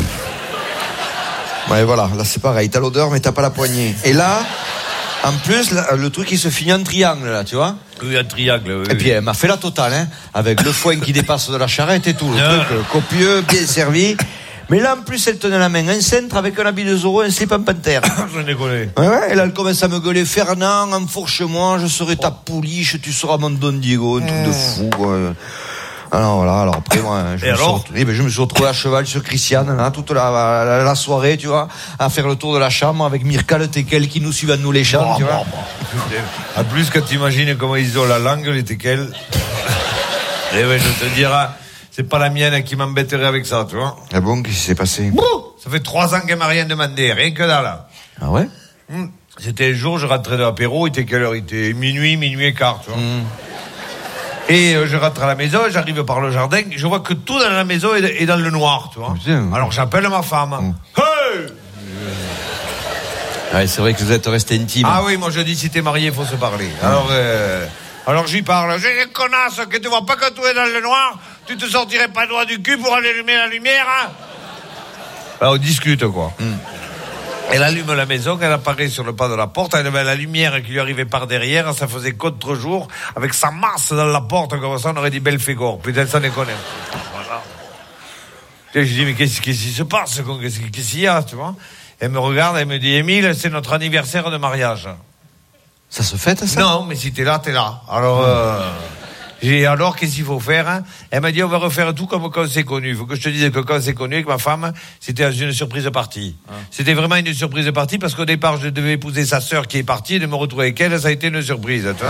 Ouais, voilà, là c'est pareil. T'as l'odeur, mais t'as pas la poignée. Et là, en plus, là, le truc, il se finit en triangle, là, tu vois. Oui, un triangle, oui. Et puis, elle m'a fait la totale, hein, avec le foin qui dépasse de la charrette et tout. Le non. truc euh, copieux, bien servi. Mais là, en plus, elle tenait la main un cintre avec un habit de Zorro et un slip en panthère. Je l'ai collé. Ouais, ouais, et là, elle commence à me gueuler. Fernand, enfourche-moi, je serai ta pouliche, tu seras mon Don Diego. Un truc mmh. de fou, quoi. Alors voilà, alors après moi, je, et me, alors suis retrouvé, ben, je me suis retrouvé à cheval sur Christiane, là, toute la, la, la soirée, tu vois, à faire le tour de la chambre avec Mirka le teckel qui nous suivent à nous les chants, bon, tu bon, vois. Bon. En plus, quand tu imagines comment ils ont la langue, les teckels, eh ben, je te dirai, c'est pas la mienne qui m'embêterait avec ça, tu vois. Ah bon, qu'est-ce qui s'est passé? Ça fait trois ans qu'elle m'a rien demandé, rien que dalle. Ah ouais? Mmh. C'était un jour, je rentrais de l'apéro, il était quelle heure? Il était minuit, minuit et quart, tu vois. Mmh. Et euh, je rentre à la maison, j'arrive par le jardin, je vois que tout dans la maison est, est dans le noir, tu vois. Putain. Alors j'appelle ma femme. Mmh. Hey! Ouais, c'est vrai que vous êtes resté intime. Ah oui, moi je dis si t'es marié, il faut se parler. Mmh. Alors, euh, alors j'y parle. J'ai une connasse que tu vois pas que tout est dans le noir, tu te sortirais pas le doigt du cul pour allumer la lumière, hein? Alors on discute, quoi. Mmh. Elle allume la maison, elle apparaît sur le pas de la porte, elle avait la lumière qui lui arrivait par derrière, ça faisait contre-jour, avec sa masse dans la porte, comme ça on aurait dit Belphégor. Putain, ça déconne. Voilà. Et je dis, mais qu'est-ce, qu'est-ce qui se passe? Qu'est-ce, qu'est-ce qu'il y a, tu vois? Elle me regarde, elle me dit, Émile, c'est notre anniversaire de mariage. Ça se fête, ça? Non, mais si t'es là, t'es là. Alors, euh... J'ai alors, qu'est-ce qu'il faut faire, hein? Elle m'a dit, on va refaire tout comme quand on s'est connu. Il faut que je te dise que quand on s'est connu avec ma femme, c'était une surprise partie. Ah. C'était vraiment une surprise partie parce qu'au départ, je devais épouser sa sœur qui est partie et de me retrouver avec elle, ça a été une surprise. Tu vois.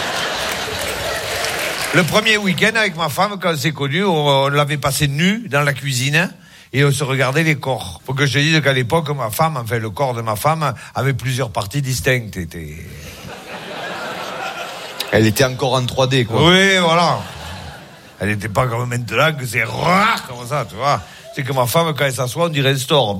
Le premier week-end avec ma femme, quand on s'est connu, on, on l'avait passé nu dans la cuisine et on se regardait les corps. Faut que je te dise qu'à l'époque, ma femme, enfin, le corps de ma femme avait plusieurs parties distinctes. Était... Elle était encore en trois D, quoi. Oui, voilà. Elle n'était pas comme maintenant que c'est rare comme ça, tu vois. C'est que ma femme, quand elle s'assoit, on dirait un store.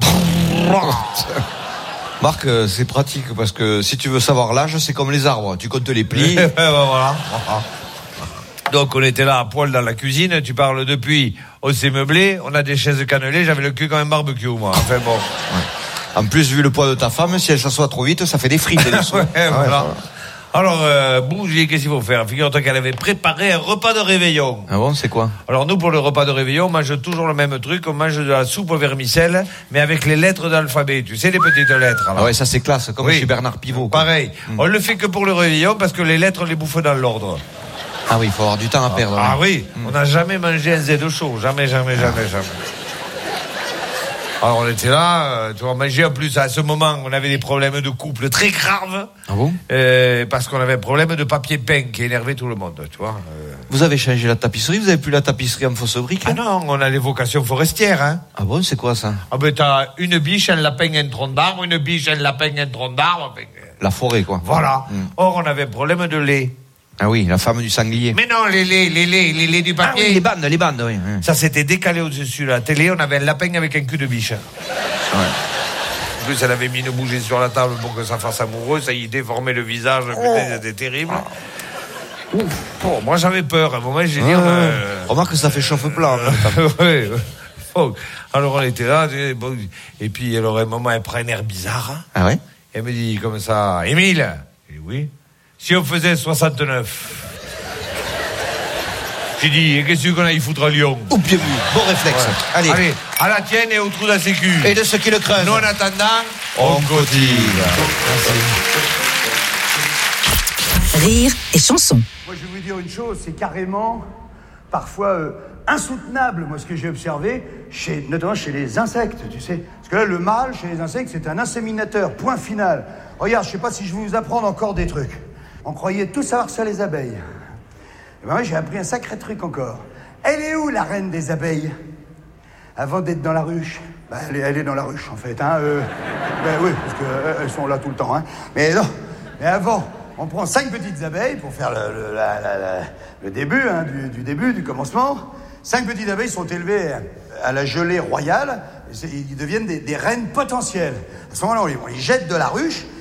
Marc, c'est pratique parce que si tu veux savoir l'âge, c'est comme les arbres. Tu comptes les plis. ben voilà. Donc on était là à poil dans la cuisine. Tu parles depuis. On s'est meublé. On a des chaises cannelées. J'avais le cul comme un barbecue, moi. Enfin bon. Ouais. En plus, vu le poids de ta femme, si elle s'assoit trop vite, ça fait des frites. Des ouais, ah ouais, voilà. voilà. Alors, euh, bougie, qu'est-ce qu'il faut faire? Figure-toi qu'elle avait préparé un repas de réveillon. Ah bon, c'est quoi? Alors nous, pour le repas de réveillon, on mange toujours le même truc. On mange de la soupe au vermicelle, mais avec les lettres d'alphabet. Tu sais, les petites lettres. Alors. Ah ouais, ça c'est classe, comme oui. Chez Bernard Pivot. Quoi. Pareil. Mmh. On le fait que pour le réveillon, parce que les lettres, on les bouffe dans l'ordre. Ah oui, il faut avoir du temps à perdre. Ah, ah hein. oui, mmh. On n'a jamais mangé un Z chaud. Jamais, jamais, jamais, jamais. Alors on était là, tu vois, manger en plus à ce moment, on avait des problèmes de couple très graves. Ah bon? euh, Parce qu'on avait un problème de papier peint qui énervait tout le monde, tu vois. Euh... Vous avez changé la tapisserie, vous avez plus la tapisserie en fausse brique? Ah non, on a les vocations forestières, hein. Ah bon, c'est quoi ça? Ah ben t'as une biche, un lapin, un tronc d'arbre, une biche, un lapin, un tronc d'arbre. La forêt, quoi. Voilà. Mmh. Or on avait un problème de lait. Ah oui, la femme du sanglier. Mais non, les laits, les laits, les laits du papier. Ah oui, les bandes, les bandes, oui. Ça s'était décalé au-dessus de la télé, on avait un lapin avec un cul de biche. Ouais. En plus, elle avait mis une bougie sur la table pour que ça fasse amoureux, ça y déformait le visage, putain, c'était terrible. Ouf. Oh, moi j'avais peur, à un moment j'ai dit... Ah, euh... Remarque que ça fait chauffe-plat. Oui, oh. Alors on était là, et puis alors à un moment elle prend un air bizarre. Ah ouais? Elle me dit comme ça, Émile, j'ai dit oui. Si on faisait soixante-neuf. J'ai dit, et qu'est-ce qu'on a y foutre à Lyon? Oh, bien vu, bon réflexe. Ouais. Allez. Allez, à la tienne et au trou de la sécu. Et de ceux qui le craignent. Nous, en attendant, on, on cotise. Rire et chanson. Moi, je vais vous dire une chose, c'est carrément, parfois, euh, insoutenable, moi, ce que j'ai observé, chez, notamment chez les insectes, tu sais. Parce que là, le mâle, chez les insectes, c'est un inséminateur, point final. Regarde, je sais pas si je vais vous apprendre encore des trucs. On croyait tous savoir ça, les abeilles. Et ben moi, j'ai appris un sacré truc encore. Elle est où, la reine des abeilles? Avant d'être dans la ruche. Ben, elle, est, elle est dans la ruche, en fait. Hein, euh, ben oui, parce qu'elles euh, sont là tout le temps. Hein. Mais non, mais avant on prend cinq petites abeilles pour faire le, le, la, la, la, le début, hein, du, du début, du commencement. Cinq petites abeilles sont élevées à la gelée royale. Ils deviennent des, des reines potentielles. À ce moment-là, on les, on les jette de la ruche.